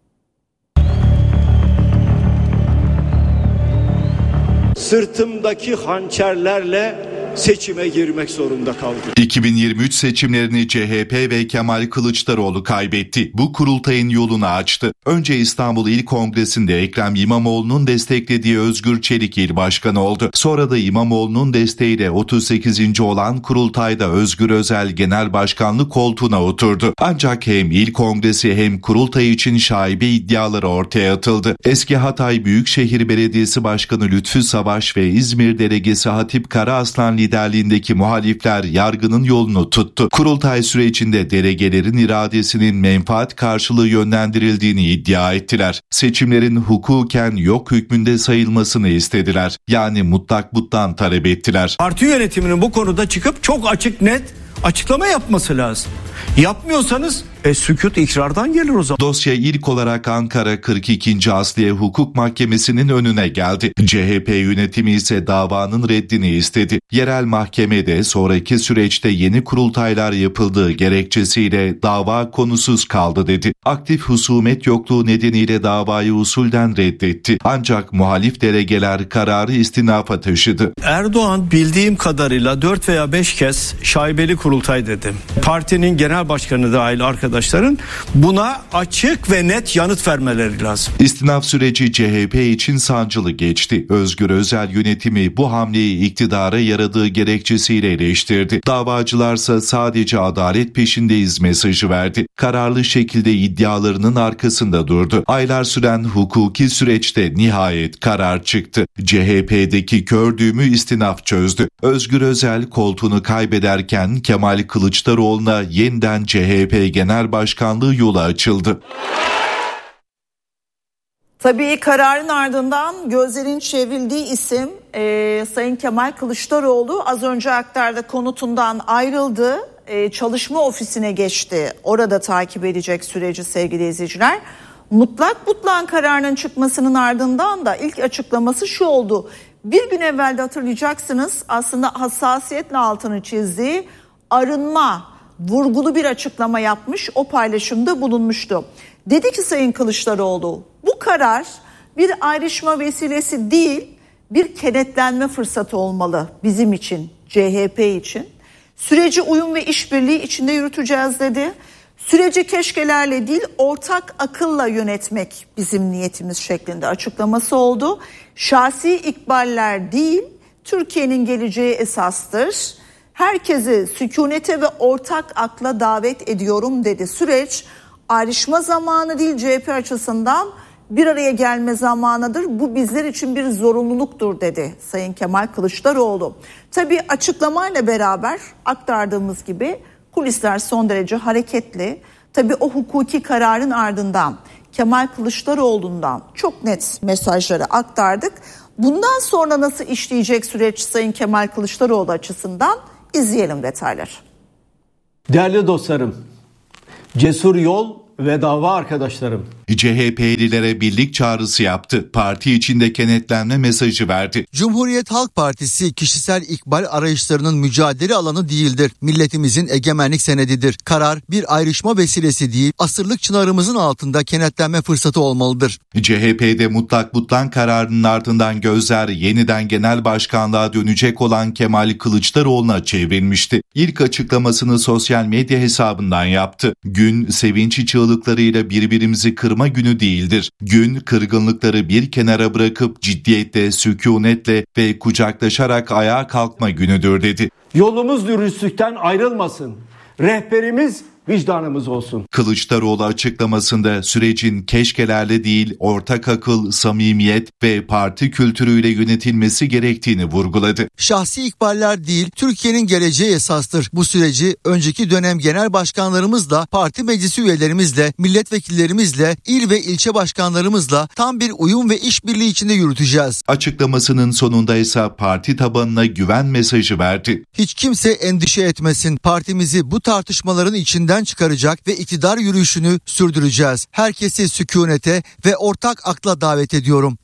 Sırtımdaki hançerlerle seçime girmek zorunda kaldı. iki bin yirmi üç seçimlerini C H P ve Kemal Kılıçdaroğlu kaybetti. Bu kurultayın yolunu açtı. Önce İstanbul İl Kongresi'nde Ekrem İmamoğlu'nun desteklediği Özgür Çelik il başkanı oldu. Sonra da İmamoğlu'nun desteğiyle otuz sekizinci olan kurultayda Özgür Özel genel başkanlık koltuğuna oturdu. Ancak hem İl Kongresi hem kurultay için şaibe iddiaları ortaya atıldı. Eski Hatay Büyükşehir Belediyesi Başkanı Lütfü Savaş ve İzmir Delegesi Hatip Karaaslan liderliğindeki muhalifler yargının yolunu tuttu. Kurultay sürecinde delegelerin iradesinin menfaat karşılığı yönlendirildiğini iddia ettiler. Seçimlerin hukuken yok hükmünde sayılmasını istediler. Yani mutlak butlan talep ettiler. Parti yönetiminin bu konuda çıkıp çok açık net açıklama yapması lazım. Yapmıyorsanız e, sükût ikrardan gelir o zaman. Dosya ilk olarak Ankara kırk ikinci Asliye Hukuk Mahkemesi'nin önüne geldi. C H P yönetimi ise davanın reddini istedi. Yerel mahkemede sonraki süreçte yeni kurultaylar yapıldığı gerekçesiyle dava konusuz kaldı dedi. Aktif husumet yokluğu nedeniyle davayı usulden reddetti. Ancak muhalif delegeler kararı istinafa taşıdı. Erdoğan bildiğim kadarıyla dört veya beş kez şaibeli kurultay dedi. Partinin genel başkanı dahil arkadaşların buna açık ve net yanıt vermeleri lazım. İstinaf süreci C H P için sancılı geçti. Özgür Özel yönetimi bu hamleyi iktidara yaradığı gerekçesiyle eleştirdi. Davacılarsa sadece adalet peşindeyiz mesajı verdi. Kararlı şekilde iddialarının arkasında durdu. Aylar süren hukuki süreçte nihayet karar çıktı. C H P'deki kör düğümü istinaf çözdü. Özgür Özel koltuğunu kaybederken Kemal Kılıçdaroğlu'na yeniden C H P Genel Başkanlığı yolu açıldı. Tabii kararın ardından gözlerin çevrildiği isim e, Sayın Kemal Kılıçdaroğlu. Az önce aktarda konutundan ayrıldı, e, çalışma ofisine geçti. Orada takip edecek süreci sevgili izleyiciler. Mutlak butlan kararının çıkmasının ardından da ilk açıklaması şu oldu. Bir gün evvel de hatırlayacaksınız aslında hassasiyetle altını çizdiği arınma vurgulu bir açıklama yapmış, o paylaşımda bulunmuştu. Dedi ki Sayın Kılıçdaroğlu, bu karar bir ayrışma vesilesi değil, bir kenetlenme fırsatı olmalı bizim için, C H P için. Süreci uyum ve işbirliği içinde yürüteceğiz dedi. Süreci keşkelerle değil, ortak akılla yönetmek bizim niyetimiz şeklinde açıklaması oldu. Şahsi ikballer değil, Türkiye'nin geleceği esastır. Herkesi sükunete ve ortak akla davet ediyorum dedi. Süreç ayrışma zamanı değil, C H P açısından bir araya gelme zamanıdır. Bu bizler için bir zorunluluktur dedi Sayın Kemal Kılıçdaroğlu. Tabii açıklamayla beraber aktardığımız gibi kulisler son derece hareketli. Tabii o hukuki kararın ardından Kemal Kılıçdaroğlu'ndan çok net mesajları aktardık. Bundan sonra nasıl işleyecek süreç Sayın Kemal Kılıçdaroğlu açısından izleyelim detayları. Değerli dostlarım, cesur yol ve dava arkadaşlarım. C H P'lilere birlik çağrısı yaptı. Parti içinde kenetlenme mesajı verdi. Cumhuriyet Halk Partisi kişisel ikbal arayışlarının mücadele alanı değildir. Milletimizin egemenlik senedidir. Karar bir ayrışma vesilesi değil, asırlık çınarımızın altında kenetlenme fırsatı olmalıdır. C H P'de mutlak butlan kararının ardından gözler yeniden genel başkanlığa dönecek olan Kemal Kılıçdaroğlu'na çevrilmişti. İlk açıklamasını sosyal medya hesabından yaptı. Gün sevinç çığlıklarıyla birbirimizi kırma günü değildir. Gün kırgınlıkları bir kenara bırakıp ciddiyetle, sükunetle ve kucaklaşarak ayağa kalkma günüdür dedi. Yolumuz dürüstlükten ayrılmasın. Rehberimiz vicdanımız olsun. Kılıçdaroğlu açıklamasında sürecin keşkelerle değil, ortak akıl, samimiyet ve parti kültürüyle yönetilmesi gerektiğini vurguladı. Şahsi ikballer değil, Türkiye'nin geleceği esastır. Bu süreci önceki dönem genel başkanlarımızla, parti meclisi üyelerimizle, milletvekillerimizle, il ve ilçe başkanlarımızla tam bir uyum ve işbirliği içinde yürüteceğiz. Açıklamasının sonunda ise parti tabanına güven mesajı verdi. Hiç kimse endişe etmesin. Partimizi bu tartışmaların içinden çıkaracak ve iktidar yürüyüşünü sürdüreceğiz. Herkesi sükunete ve ortak akla davet ediyorum.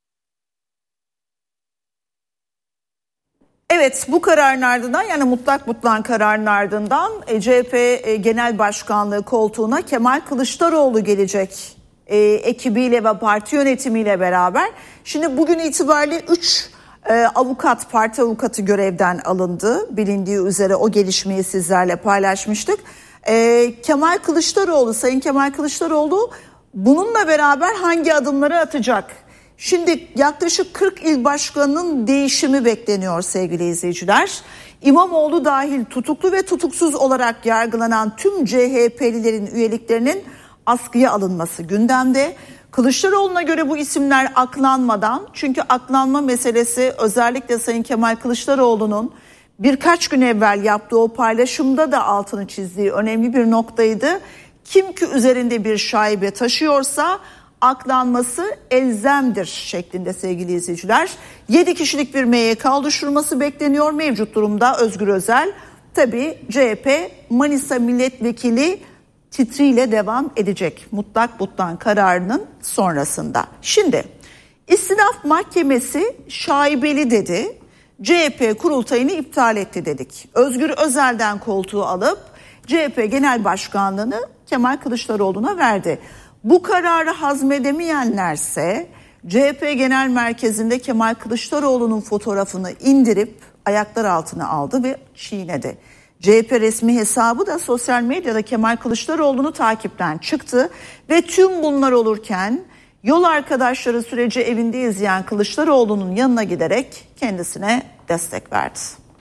Evet, bu kararın ardından, yani mutlak butlan kararın ardından C H P Genel Başkanlığı koltuğuna Kemal Kılıçdaroğlu gelecek. E, ekibiyle ve parti yönetimiyle beraber. Şimdi bugün itibariyle üç e, avukat, parti avukatı görevden alındı. Bilindiği üzere o gelişmeyi sizlerle paylaşmıştık. E, Kemal Kılıçdaroğlu, Sayın Kemal Kılıçdaroğlu bununla beraber hangi adımları atacak? Şimdi yaklaşık kırk il başkanının değişimi bekleniyor sevgili izleyiciler. İmamoğlu dahil tutuklu ve tutuksuz olarak yargılanan tüm C H P'lilerin üyeliklerinin askıya alınması gündemde. Kılıçdaroğlu'na göre bu isimler aklanmadan, çünkü aklanma meselesi özellikle Sayın Kemal Kılıçdaroğlu'nun birkaç gün evvel yaptığı o paylaşımda da altını çizdiği önemli bir noktaydı. Kim ki üzerinde bir şaibe taşıyorsa aklanması elzemdir şeklinde sevgili izleyiciler. yedi kişilik bir M Y K oluşturulması bekleniyor. Mevcut durumda Özgür Özel, tabii C H P Manisa Milletvekili titriyle devam edecek mutlak butlan kararının sonrasında. Şimdi İstinaf Mahkemesi şaibeli dedi. C H P kurultayını iptal etti dedik. Özgür Özel'den koltuğu alıp C H P Genel Başkanlığını Kemal Kılıçdaroğlu'na verdi. Bu kararı hazmedemeyenlerse C H P Genel Merkezi'nde Kemal Kılıçdaroğlu'nun fotoğrafını indirip ayaklar altına aldı ve çiğnedi. C H P resmi hesabı da sosyal medyada Kemal Kılıçdaroğlu'nu takipten çıktı ve tüm bunlar olurken yol arkadaşları süreci evinde izleyen Kılıçdaroğlu'nun yanına giderek kendisine destek verdi.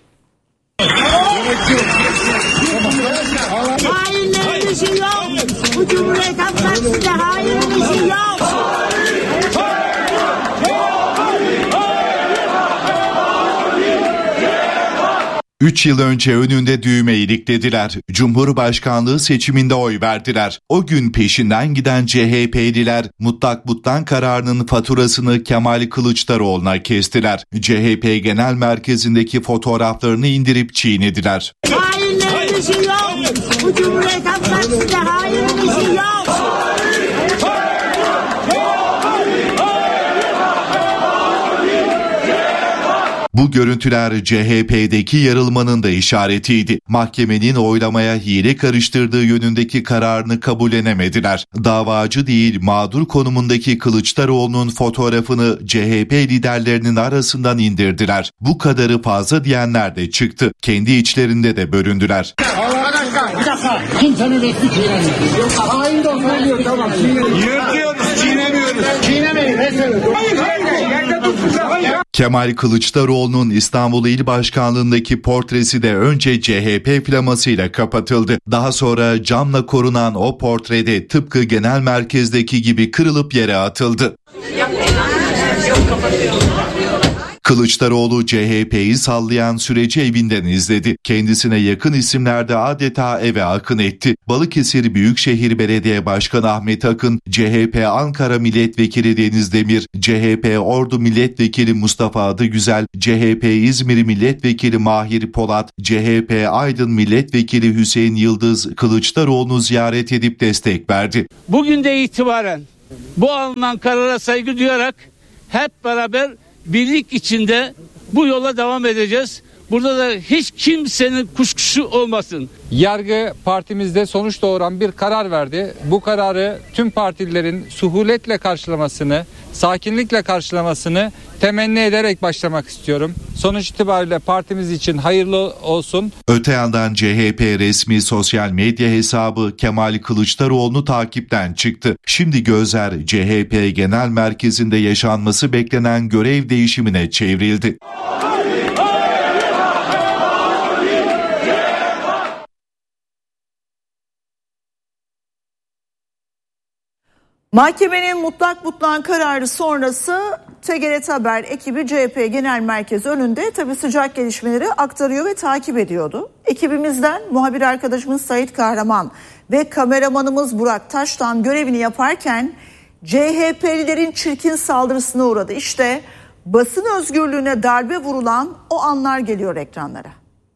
Hainlerin işi yok. Bu Cumhuriyet Halk Partisi'nde hainlerin işi yok. Üç yıl önce önünde düğme iliklediler. Cumhurbaşkanlığı seçiminde oy verdiler. O gün peşinden giden C H P'liler mutlak butlan kararının faturasını Kemal Kılıçdaroğlu'na kestiler. C H P Genel Merkezi'ndeki fotoğraflarını indirip çiğnediler. Hainlerin işi yok. Bu Cumhuriyet Halk Partisi'nde hainlerin işi yok. Bu Bu görüntüler C H P'deki yarılmanın da işaretiydi. Mahkemenin oylamaya hile karıştırdığı yönündeki kararını kabullenemediler. Davacı değil mağdur konumundaki Kılıçdaroğlu'nun fotoğrafını C H P liderlerinin arasından indirdiler. Bu kadarı fazla diyenler de çıktı. Kendi içlerinde de bölündüler. Bir dakika. Kimsenin resmi çiğnemiyor. Hain de olsa diyor tamam. Yırtıyoruz, çiğnemiyoruz. Çiğnemeyin. Hayır, hayır, hayır. Kemal Kılıçdaroğlu'nun İstanbul İl Başkanlığındaki portresi de önce C H P flamasıyla kapatıldı. Daha sonra camla korunan o portrede tıpkı genel merkezdeki gibi kırılıp yere atıldı. Kılıçdaroğlu C H P'yi sallayan süreci evinden izledi. Kendisine yakın isimler de adeta eve akın etti. Balıkesir Büyükşehir Belediye Başkanı Ahmet Akın, C H P Ankara Milletvekili Deniz Demir, C H P Ordu Milletvekili Mustafa Adıgüzel, C H P İzmir Milletvekili Mahir Polat, C H P Aydın Milletvekili Hüseyin Yıldız Kılıçdaroğlu'nu ziyaret edip destek verdi. Bugün de itibaren bu alınan karara saygı duyarak hep beraber birlik içinde bu yola devam edeceğiz. Burada da hiç kimsenin kuşkusu olmasın. Yargı partimizde sonuç doğuran bir karar verdi. Bu kararı tüm partililerin suhuletle karşılamasını, sakinlikle karşılamasını temenni ederek başlamak istiyorum. Sonuç itibariyle partimiz için hayırlı olsun. Öte yandan C H P resmi sosyal medya hesabı Kemal Kılıçdaroğlu'nu takipten çıktı. Şimdi gözler C H P Genel Merkezi'nde yaşanması beklenen görev değişimine çevrildi. Mahkemenin mutlak mutlan kararı sonrası T G R T Haber ekibi C H P Genel Merkezi önünde tabii sıcak gelişmeleri aktarıyor ve takip ediyordu. Ekibimizden muhabir arkadaşımız Sait Kahraman ve kameramanımız Burak Taştan görevini yaparken C H P'lilerin çirkin saldırısına uğradı. İşte basın özgürlüğüne darbe vurulan o anlar geliyor ekranlara.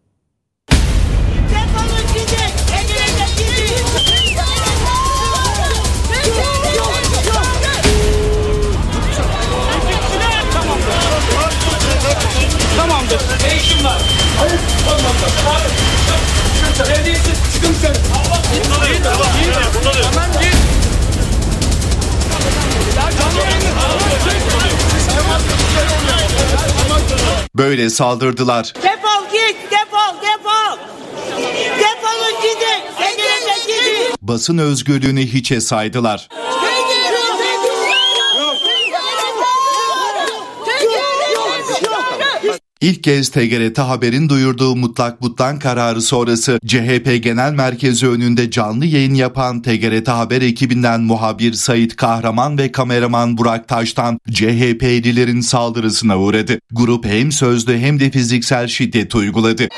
Tamamdır. Ne işin var? Hayır. Olmaz. Abi. Neredeyse çıkın sen. Allah. Burada da yok. Burada da yok. Hemen git. Böyle saldırdılar. Defol git. Defol. Defol. Defolun gidin. Ege'ye gidin. Basın özgürlüğünü hiçe saydılar. İlk kez T G R T Haber'in duyurduğu mutlak mutlan kararı sonrası C H P Genel Merkezi önünde canlı yayın yapan T G R T Haber ekibinden muhabir Sait Kahraman ve kameraman Burak Taştan C H P'lilerin saldırısına uğradı. Grup hem sözlü hem de fiziksel şiddet uyguladı.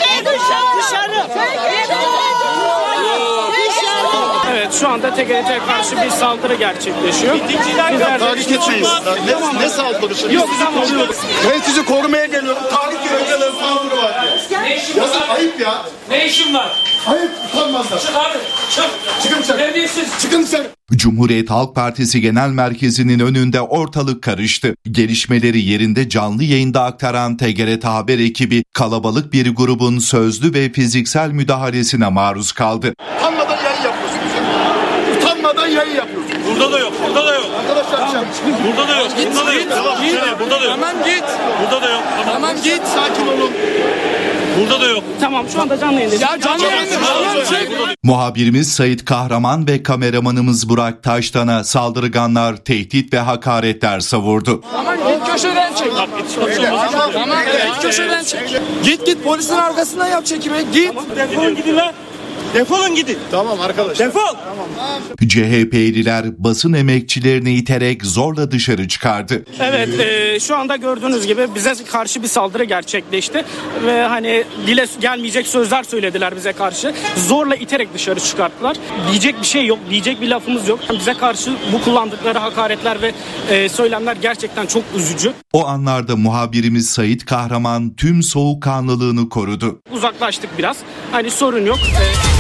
Evet, şu anda T G R T'ye karşı bir saldırı gerçekleşiyor. Bizler tahrik etmeyiz. Ne, ne saldırısı? Yok, tamam. Ben sizi korumaya geliyorum. Tahrik etmeyiz. Saldırı var. Yazık, ayıp ya. Ne işin var? Ayıp, utanmazlar. Çık abi. Çık. Çıkın dışarı. Neredeysin? Çıkın dışarı. Cumhuriyet Halk Partisi Genel Merkezi'nin önünde ortalık karıştı. Gelişmeleri yerinde canlı yayında aktaran T G R T Haber ekibi kalabalık bir grubun sözlü ve fiziksel müdahalesine maruz kaldı. Utanmadan yayın yapıyorsunuz. Utanmadan yayın yapıyorsunuz. Burada da yok. Burada da yok. Arkadaşlar dışarı. Burada da yok. Burada da yok. Burada da yok. Tamam git. Burada da yok. Tamam git. Sakin olun. Burada da yok. Tamam, şu anda canlı yayındayız. Ya canlı yayında. Muhabirimiz Sait Kahraman ve kameramanımız Burak Taştan'a saldırganlar tehdit ve hakaretler savurdu. Tamam git köşeden çek. Tamam git köşeden çek. Git git polisin arkasından yap çekimi. Git. Tamam, defolun gidin lan. Defolun gidin. Tamam arkadaşlar. Defol. Tamam. C H P'liler basın emekçilerini iterek zorla dışarı çıkardı. Evet, e, şu anda gördüğünüz gibi bize karşı bir saldırı gerçekleşti ve hani dile gelmeyecek sözler söylediler bize karşı. Zorla iterek dışarı çıkarttılar. Diyecek bir şey yok, diyecek bir lafımız yok. Bize karşı bu kullandıkları hakaretler ve e, söylemler gerçekten çok üzücü. O anlarda muhabirimiz Sait Kahraman tüm soğukkanlılığını korudu. Uzaklaştık biraz. Hani sorun yok. E,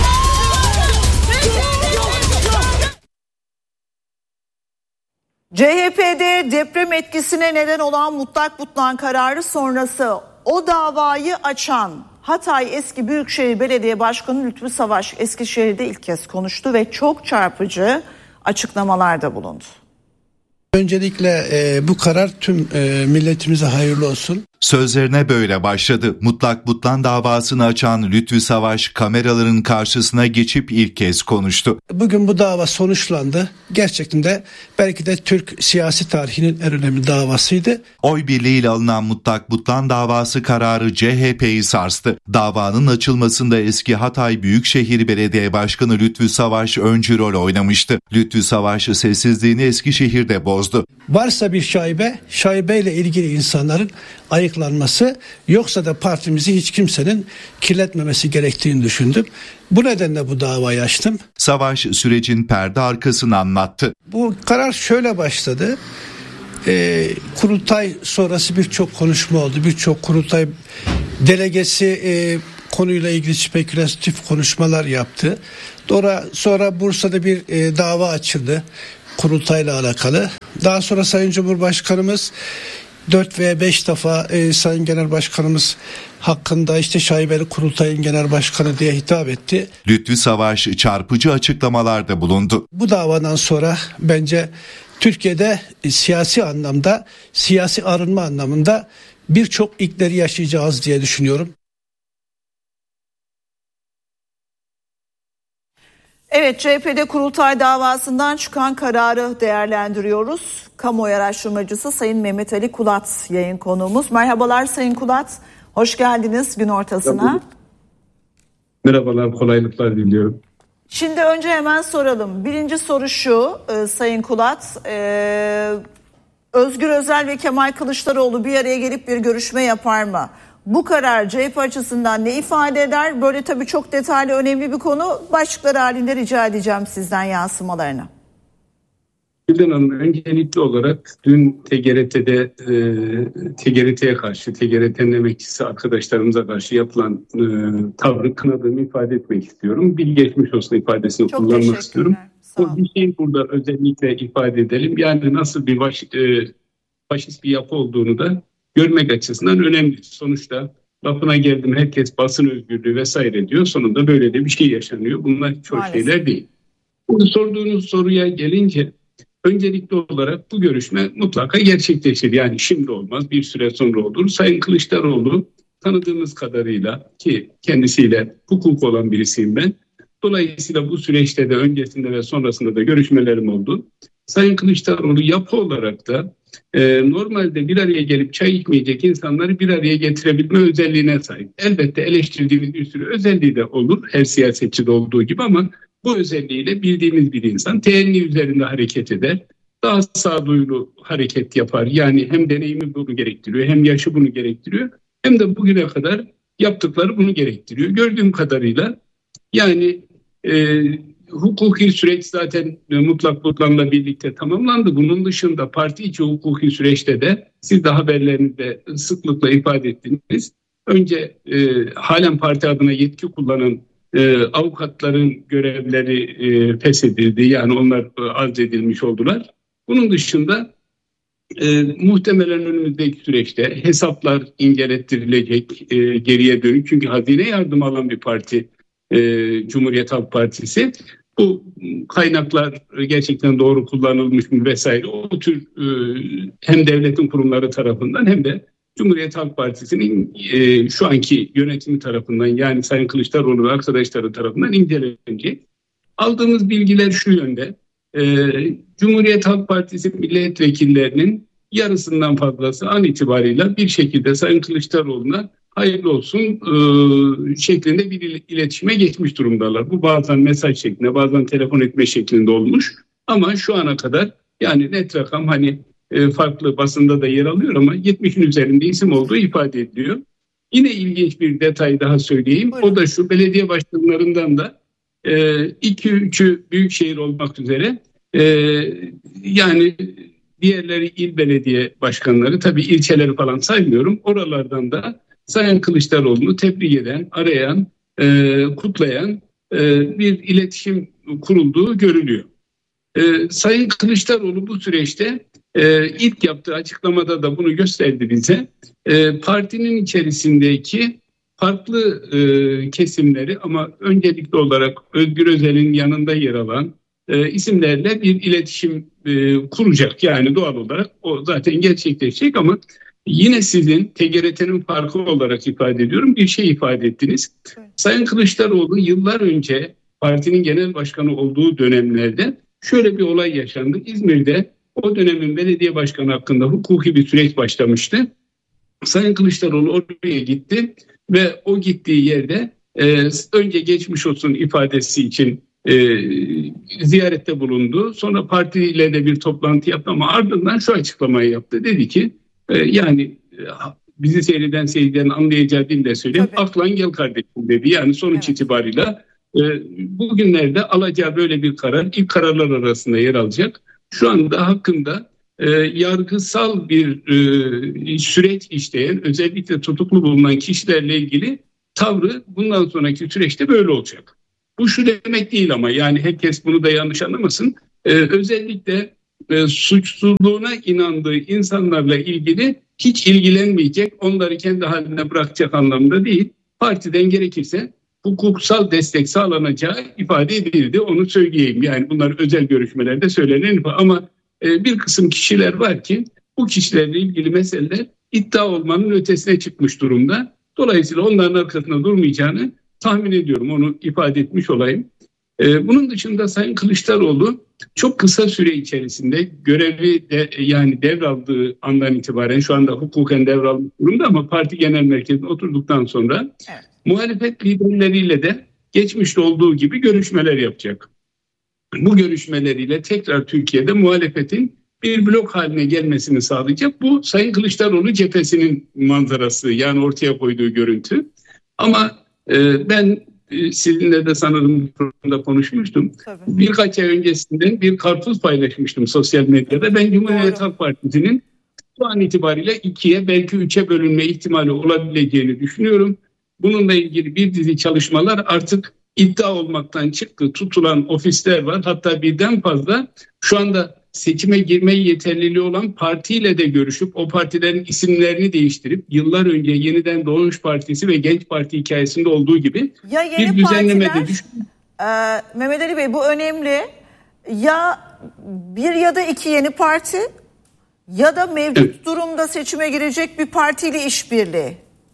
C H P'de deprem etkisine neden olan mutlak butlan kararı sonrası o davayı açan Hatay Eski Büyükşehir Belediye Başkanı Lütfü Savaş Eskişehir'de ilk kez konuştu ve çok çarpıcı açıklamalarda bulundu. Öncelikle e, bu karar tüm e, milletimize hayırlı olsun. Sözlerine böyle başladı. Mutlak butlan davasını açan Lütfü Savaş kameraların karşısına geçip ilk kez konuştu. Bugün bu dava sonuçlandı. Gerçekten de belki de Türk siyasi tarihinin en önemli davasıydı. Oy birliğiyle alınan mutlak butlan davası kararı C H P'yi sarstı. Davanın açılmasında eski Hatay Büyükşehir Belediye Başkanı Lütfü Savaş öncü rol oynamıştı. Lütfü Savaş sessizliğini Eskişehir'de bozdu. Varsa bir şaibe, şaibeyle ilgili insanların ayıklanması, yoksa da partimizi hiç kimsenin kirletmemesi gerektiğini düşündüm. Bu nedenle bu davayı açtım. Savaş sürecin perde arkasını anlattı. Bu karar şöyle başladı. Ee, kurultay sonrası birçok konuşma oldu. Birçok kurultay delegesi e, konuyla ilgili spekülatif konuşmalar yaptı. Sonra, sonra Bursa'da bir e, dava açıldı kurultayla alakalı. Daha sonra Sayın Cumhurbaşkanımız dört veya beş defa e, Sayın Genel Başkanımız hakkında işte şaibeli kurultayın genel başkanı diye hitap etti. Lütfü Savaş çarpıcı açıklamalarda bulundu. Bu davadan sonra bence Türkiye'de e, siyasi anlamda, siyasi arınma anlamında birçok ilkleri yaşayacağız diye düşünüyorum. Evet, C H P'de kurultay davasından çıkan kararı değerlendiriyoruz. Kamuoyu araştırmacısı Sayın Mehmet Ali Kulat yayın konuğumuz. Merhabalar Sayın Kulat, hoş geldiniz gün ortasına. Merhabalar, kolaylıklar diliyorum. Şimdi önce hemen soralım. Birinci soru şu e, Sayın Kulat, e, Özgür Özel ve Kemal Kılıçdaroğlu bir araya gelip bir görüşme yapar mı? Bu karar C H P açısından ne ifade eder? Böyle tabii çok detaylı, önemli bir konu. Başlıklar halinde rica edeceğim sizden yansımalarını. Gülden Hanım, öncelikli olarak dün T G R T'de e, T G R T'ye karşı, T G R T'nin emekçisi arkadaşlarımıza karşı yapılan e, tavrı kınadığımı ifade etmek istiyorum. Bir geçmiş olsun ifadesini çok kullanmak istiyorum. O bir şeyi burada özellikle ifade edelim. Yani nasıl bir baş, e, faşist bir yapı olduğunu da görmek açısından önemli. Sonuçta lafına geldim, herkes basın özgürlüğü vesaire diyor. Sonunda böyle de bir şey yaşanıyor. Bunlar çok Maalesef. şeyler değil. Bunu sorduğunuz soruya gelince öncelikli olarak bu görüşme mutlaka gerçekleşir. Yani şimdi olmaz, bir süre sonra olur. Sayın Kılıçdaroğlu tanıdığımız kadarıyla, ki kendisiyle hukuk olan birisiyim ben. Dolayısıyla bu süreçte de öncesinde ve sonrasında da görüşmelerim oldu. Sayın Kılıçdaroğlu yapı olarak da e, normalde bir araya gelip çay içmeyecek insanları bir araya getirebilme özelliğine sahip. Elbette eleştirdiğimiz bir sürü özelliği de olur, her siyasetçide olduğu gibi, ama bu özelliğiyle bildiğimiz bir insan teenni üzerinde hareket eder. Daha sağduyulu hareket yapar. Yani hem deneyimi bunu gerektiriyor, hem yaşı bunu gerektiriyor, hem de bugüne kadar yaptıkları bunu gerektiriyor. Gördüğüm kadarıyla yani e, hukuki süreç zaten e, mutlak butlanla birlikte tamamlandı. Bunun dışında parti içi hukuki süreçte de siz de haberlerinizde sıklıkla ifade ettiniz. Önce e, halen parti adına yetki kullanan e, avukatların görevleri e, feshedildi. Yani onlar e, arz edilmiş oldular. Bunun dışında e, muhtemelen önümüzdeki süreçte hesaplar incelettirilecek e, geriye dönük. Çünkü hazine yardım alan bir parti e, Cumhuriyet Halk Partisi. Bu kaynaklar gerçekten doğru kullanılmış mı vesaire, o tür e, hem devletin kurumları tarafından hem de Cumhuriyet Halk Partisi'nin e, şu anki yönetimi tarafından, yani Sayın Kılıçdaroğlu ve arkadaşları tarafından incelenecek. Aldığımız bilgiler şu yönde: e, Cumhuriyet Halk Partisi milletvekillerinin yarısından fazlası an itibarıyla bir şekilde Sayın Kılıçdaroğlu'na hayırlı olsun e, şeklinde bir iletişime geçmiş durumdalar. Bu bazen mesaj şeklinde, bazen telefon etme şeklinde olmuş. Ama şu ana kadar, yani net rakam hani e, farklı basında da yer alıyor ama yetmişin üzerinde isim olduğu ifade ediliyor. Yine ilginç bir detay daha söyleyeyim. Buyurun. O da şu: belediye başkanlarından da e, iki üçü büyükşehir olmak üzere, e, yani diğerleri il belediye başkanları, tabii ilçeleri falan saymıyorum. Oralardan da Sayın Kılıçdaroğlu'nu tebrik eden, arayan, e, kutlayan e, bir iletişim kurulduğu görülüyor. e, Sayın Kılıçdaroğlu bu süreçte e, ilk yaptığı açıklamada da bunu gösterdi bize. E, partinin içerisindeki farklı e, kesimleri ama öncelikli olarak Özgür Özel'in yanında yer alan e, isimlerle bir iletişim e, kuracak. Yani doğal olarak o zaten gerçekleşecek ama yine sizin T G R T'nin farkı olarak ifade ediyorum bir şey ifade ettiniz. Evet. Sayın Kılıçdaroğlu yıllar önce partinin genel başkanı olduğu dönemlerde şöyle bir olay yaşandı. İzmir'de o dönemin belediye başkanı hakkında hukuki bir süreç başlamıştı. Sayın Kılıçdaroğlu oraya gitti ve o gittiği yerde e, önce geçmiş olsun ifadesi için e, ziyarette bulundu. Sonra partiyle de bir toplantı yaptı ama ardından şu açıklamayı yaptı. Dedi ki e, yani e, bizi seyreden seyircilerin anlayacağı dille söyleyeyim. Aklan gel kardeşim dedi. Yani sonuç evet. itibarıyla e, bugünlerde alacağı böyle bir karar ilk kararlar arasında yer alacak. Şu anda hakkında e, yargısal bir e, süreç işleyen özellikle tutuklu bulunan kişilerle ilgili tavrı bundan sonraki süreçte böyle olacak. Bu şu demek değil ama yani herkes bunu da yanlış anlamasın. E, özellikle e, suçsuzluğuna inandığı insanlarla ilgili hiç ilgilenmeyecek, onları kendi haline bırakacak anlamda değil. Partiden gerekirse hukuksal destek sağlanacağı ifade edildi. Onu söyleyeyim. Yani bunlar özel görüşmelerde söylenen ama e, bir kısım kişiler var ki bu kişilerle ilgili meseleler iddia olmanın ötesine çıkmış durumda. Dolayısıyla onların arkasında durmayacağını tahmin ediyorum. Onu ifade etmiş olayım. E, bunun dışında Sayın Kılıçdaroğlu çok kısa süre içerisinde görevi de, yani devraldığı andan itibaren şu anda hukuken devralmış durumda ama parti genel merkezine oturduktan sonra evet. muhalefet liderleriyle de geçmişte olduğu gibi görüşmeler yapacak. Bu görüşmeleriyle tekrar Türkiye'de muhalefetin bir blok haline gelmesini sağlayacak. Bu Sayın Kılıçdaroğlu cephesinin manzarası yani ortaya koyduğu görüntü. Ama e, ben e, sizinle de sanırım programda konuşmuştum. Tabii. Birkaç ay öncesinden bir karpuz paylaşmıştım sosyal medyada. Ben Cumhuriyet Halk Partisi'nin şu an itibariyle ikiye belki üçe bölünme ihtimali olabileceğini düşünüyorum. Bununla ilgili bir dizi çalışmalar artık iddia olmaktan çıktı. Tutulan ofisler var. Hatta birden fazla şu anda seçime girme yeterliliği olan partiyle de görüşüp o partilerin isimlerini değiştirip yıllar önce yeniden Doğuş Partisi ve Genç Parti hikayesinde olduğu gibi ya yeni bir düzenleme partiler, de düş- e, Mehmet Ali Bey bu önemli. Ya bir ya da iki yeni parti ya da mevcut evet. durumda seçime girecek bir partiyle işbirliği.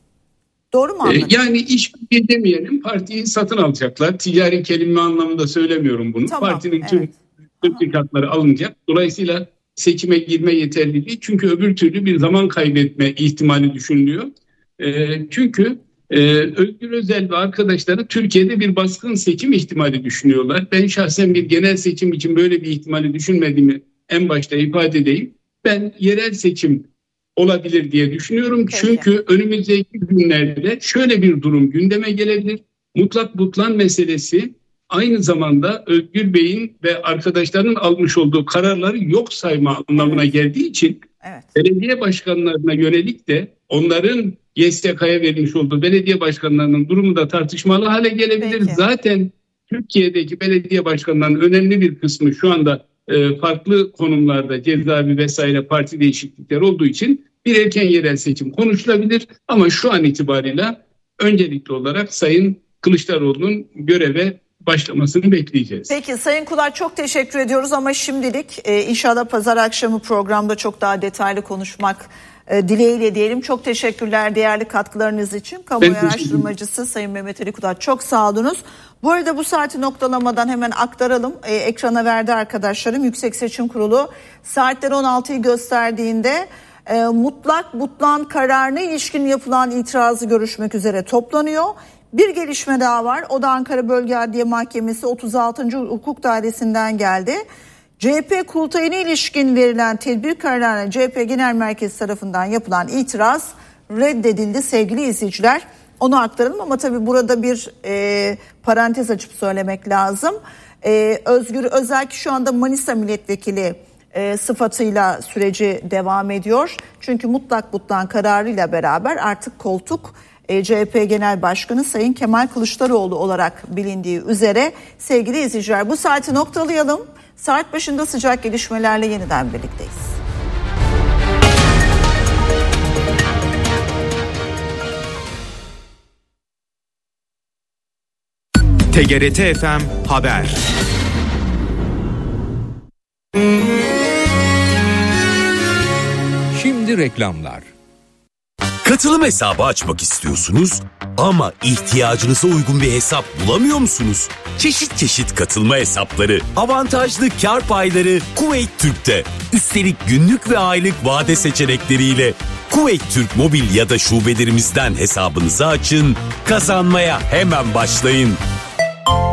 Doğru mu anladım? Yani işbirliği demeyelim, partiyi satın alacaklar. Ticari kelime anlamında söylemiyorum bunu. Tamam, Partinin evet. tüm sertifikatları alınacak. Dolayısıyla seçime girme yeterliliği çünkü öbür türlü bir zaman kaybetme ihtimali düşünülüyor. E, çünkü e, Özgür Özel ve arkadaşları Türkiye'de bir baskın seçim ihtimali düşünüyorlar. Ben şahsen bir genel seçim için böyle bir ihtimali düşünmediğimi en başta ifade edeyim. Ben yerel seçim olabilir diye düşünüyorum. Peki. Çünkü önümüzdeki günlerde şöyle bir durum gündeme gelebilir. Mutlak butlan meselesi aynı zamanda Özgür Bey'in ve arkadaşlarının almış olduğu kararları yok sayma anlamına evet. geldiği için evet. belediye başkanlarına yönelik de onların Y S K'ya vermiş olduğu belediye başkanlarının durumu da tartışmalı hale gelebilir. Peki. Zaten Türkiye'deki belediye başkanlarının önemli bir kısmı şu anda e, farklı konumlarda cezaevi vesaire parti değişiklikleri olduğu için bir erken yerel seçim konuşulabilir. Ama şu an itibarıyla öncelikli olarak Sayın Kılıçdaroğlu'nun göreve başlamasını bekleyeceğiz. Peki Sayın Kular çok teşekkür ediyoruz ama şimdilik e, inşallah pazar akşamı programda çok daha detaylı konuşmak e, dileğiyle diyelim. Çok teşekkürler değerli katkılarınız için. Kamuoyu araştırmacısı Sayın Mehmet Ali Kular çok sağ olunuz. Bu arada bu saati noktalamadan hemen aktaralım. E, ekrana verdi arkadaşlarım. Yüksek Seçim Kurulu saatler on altıyı gösterdiğinde e, mutlak butlan kararına ilişkin yapılan itirazı görüşmek üzere toplanıyor. Bir gelişme daha var. O da Ankara Bölge Adliye Mahkemesi otuz altıncı Hukuk Dairesi'nden geldi. C H P kurultayına ilişkin verilen tedbir kararına C H P Genel Merkezi tarafından yapılan itiraz reddedildi sevgili izleyiciler. Onu aktaralım ama tabii burada bir e, parantez açıp söylemek lazım. E, Özgür Özel ki şu anda Manisa Milletvekili e, sıfatıyla süreci devam ediyor. Çünkü mutlak butlan kararıyla beraber artık koltuk C H P Genel Başkanı Sayın Kemal Kılıçdaroğlu olarak bilindiği üzere sevgili izleyiciler bu saati noktalayalım. Saat başında sıcak gelişmelerle yeniden birlikteyiz. T G R T F M Haber. Şimdi reklamlar. Katılım hesabı açmak istiyorsunuz ama ihtiyacınıza uygun bir hesap bulamıyor musunuz? Çeşit çeşit katılma hesapları, avantajlı kar payları Kuveyt Türk'te. Üstelik günlük ve aylık vade seçenekleriyle Kuveyt Türk mobil ya da şubelerimizden hesabınızı açın, kazanmaya hemen başlayın.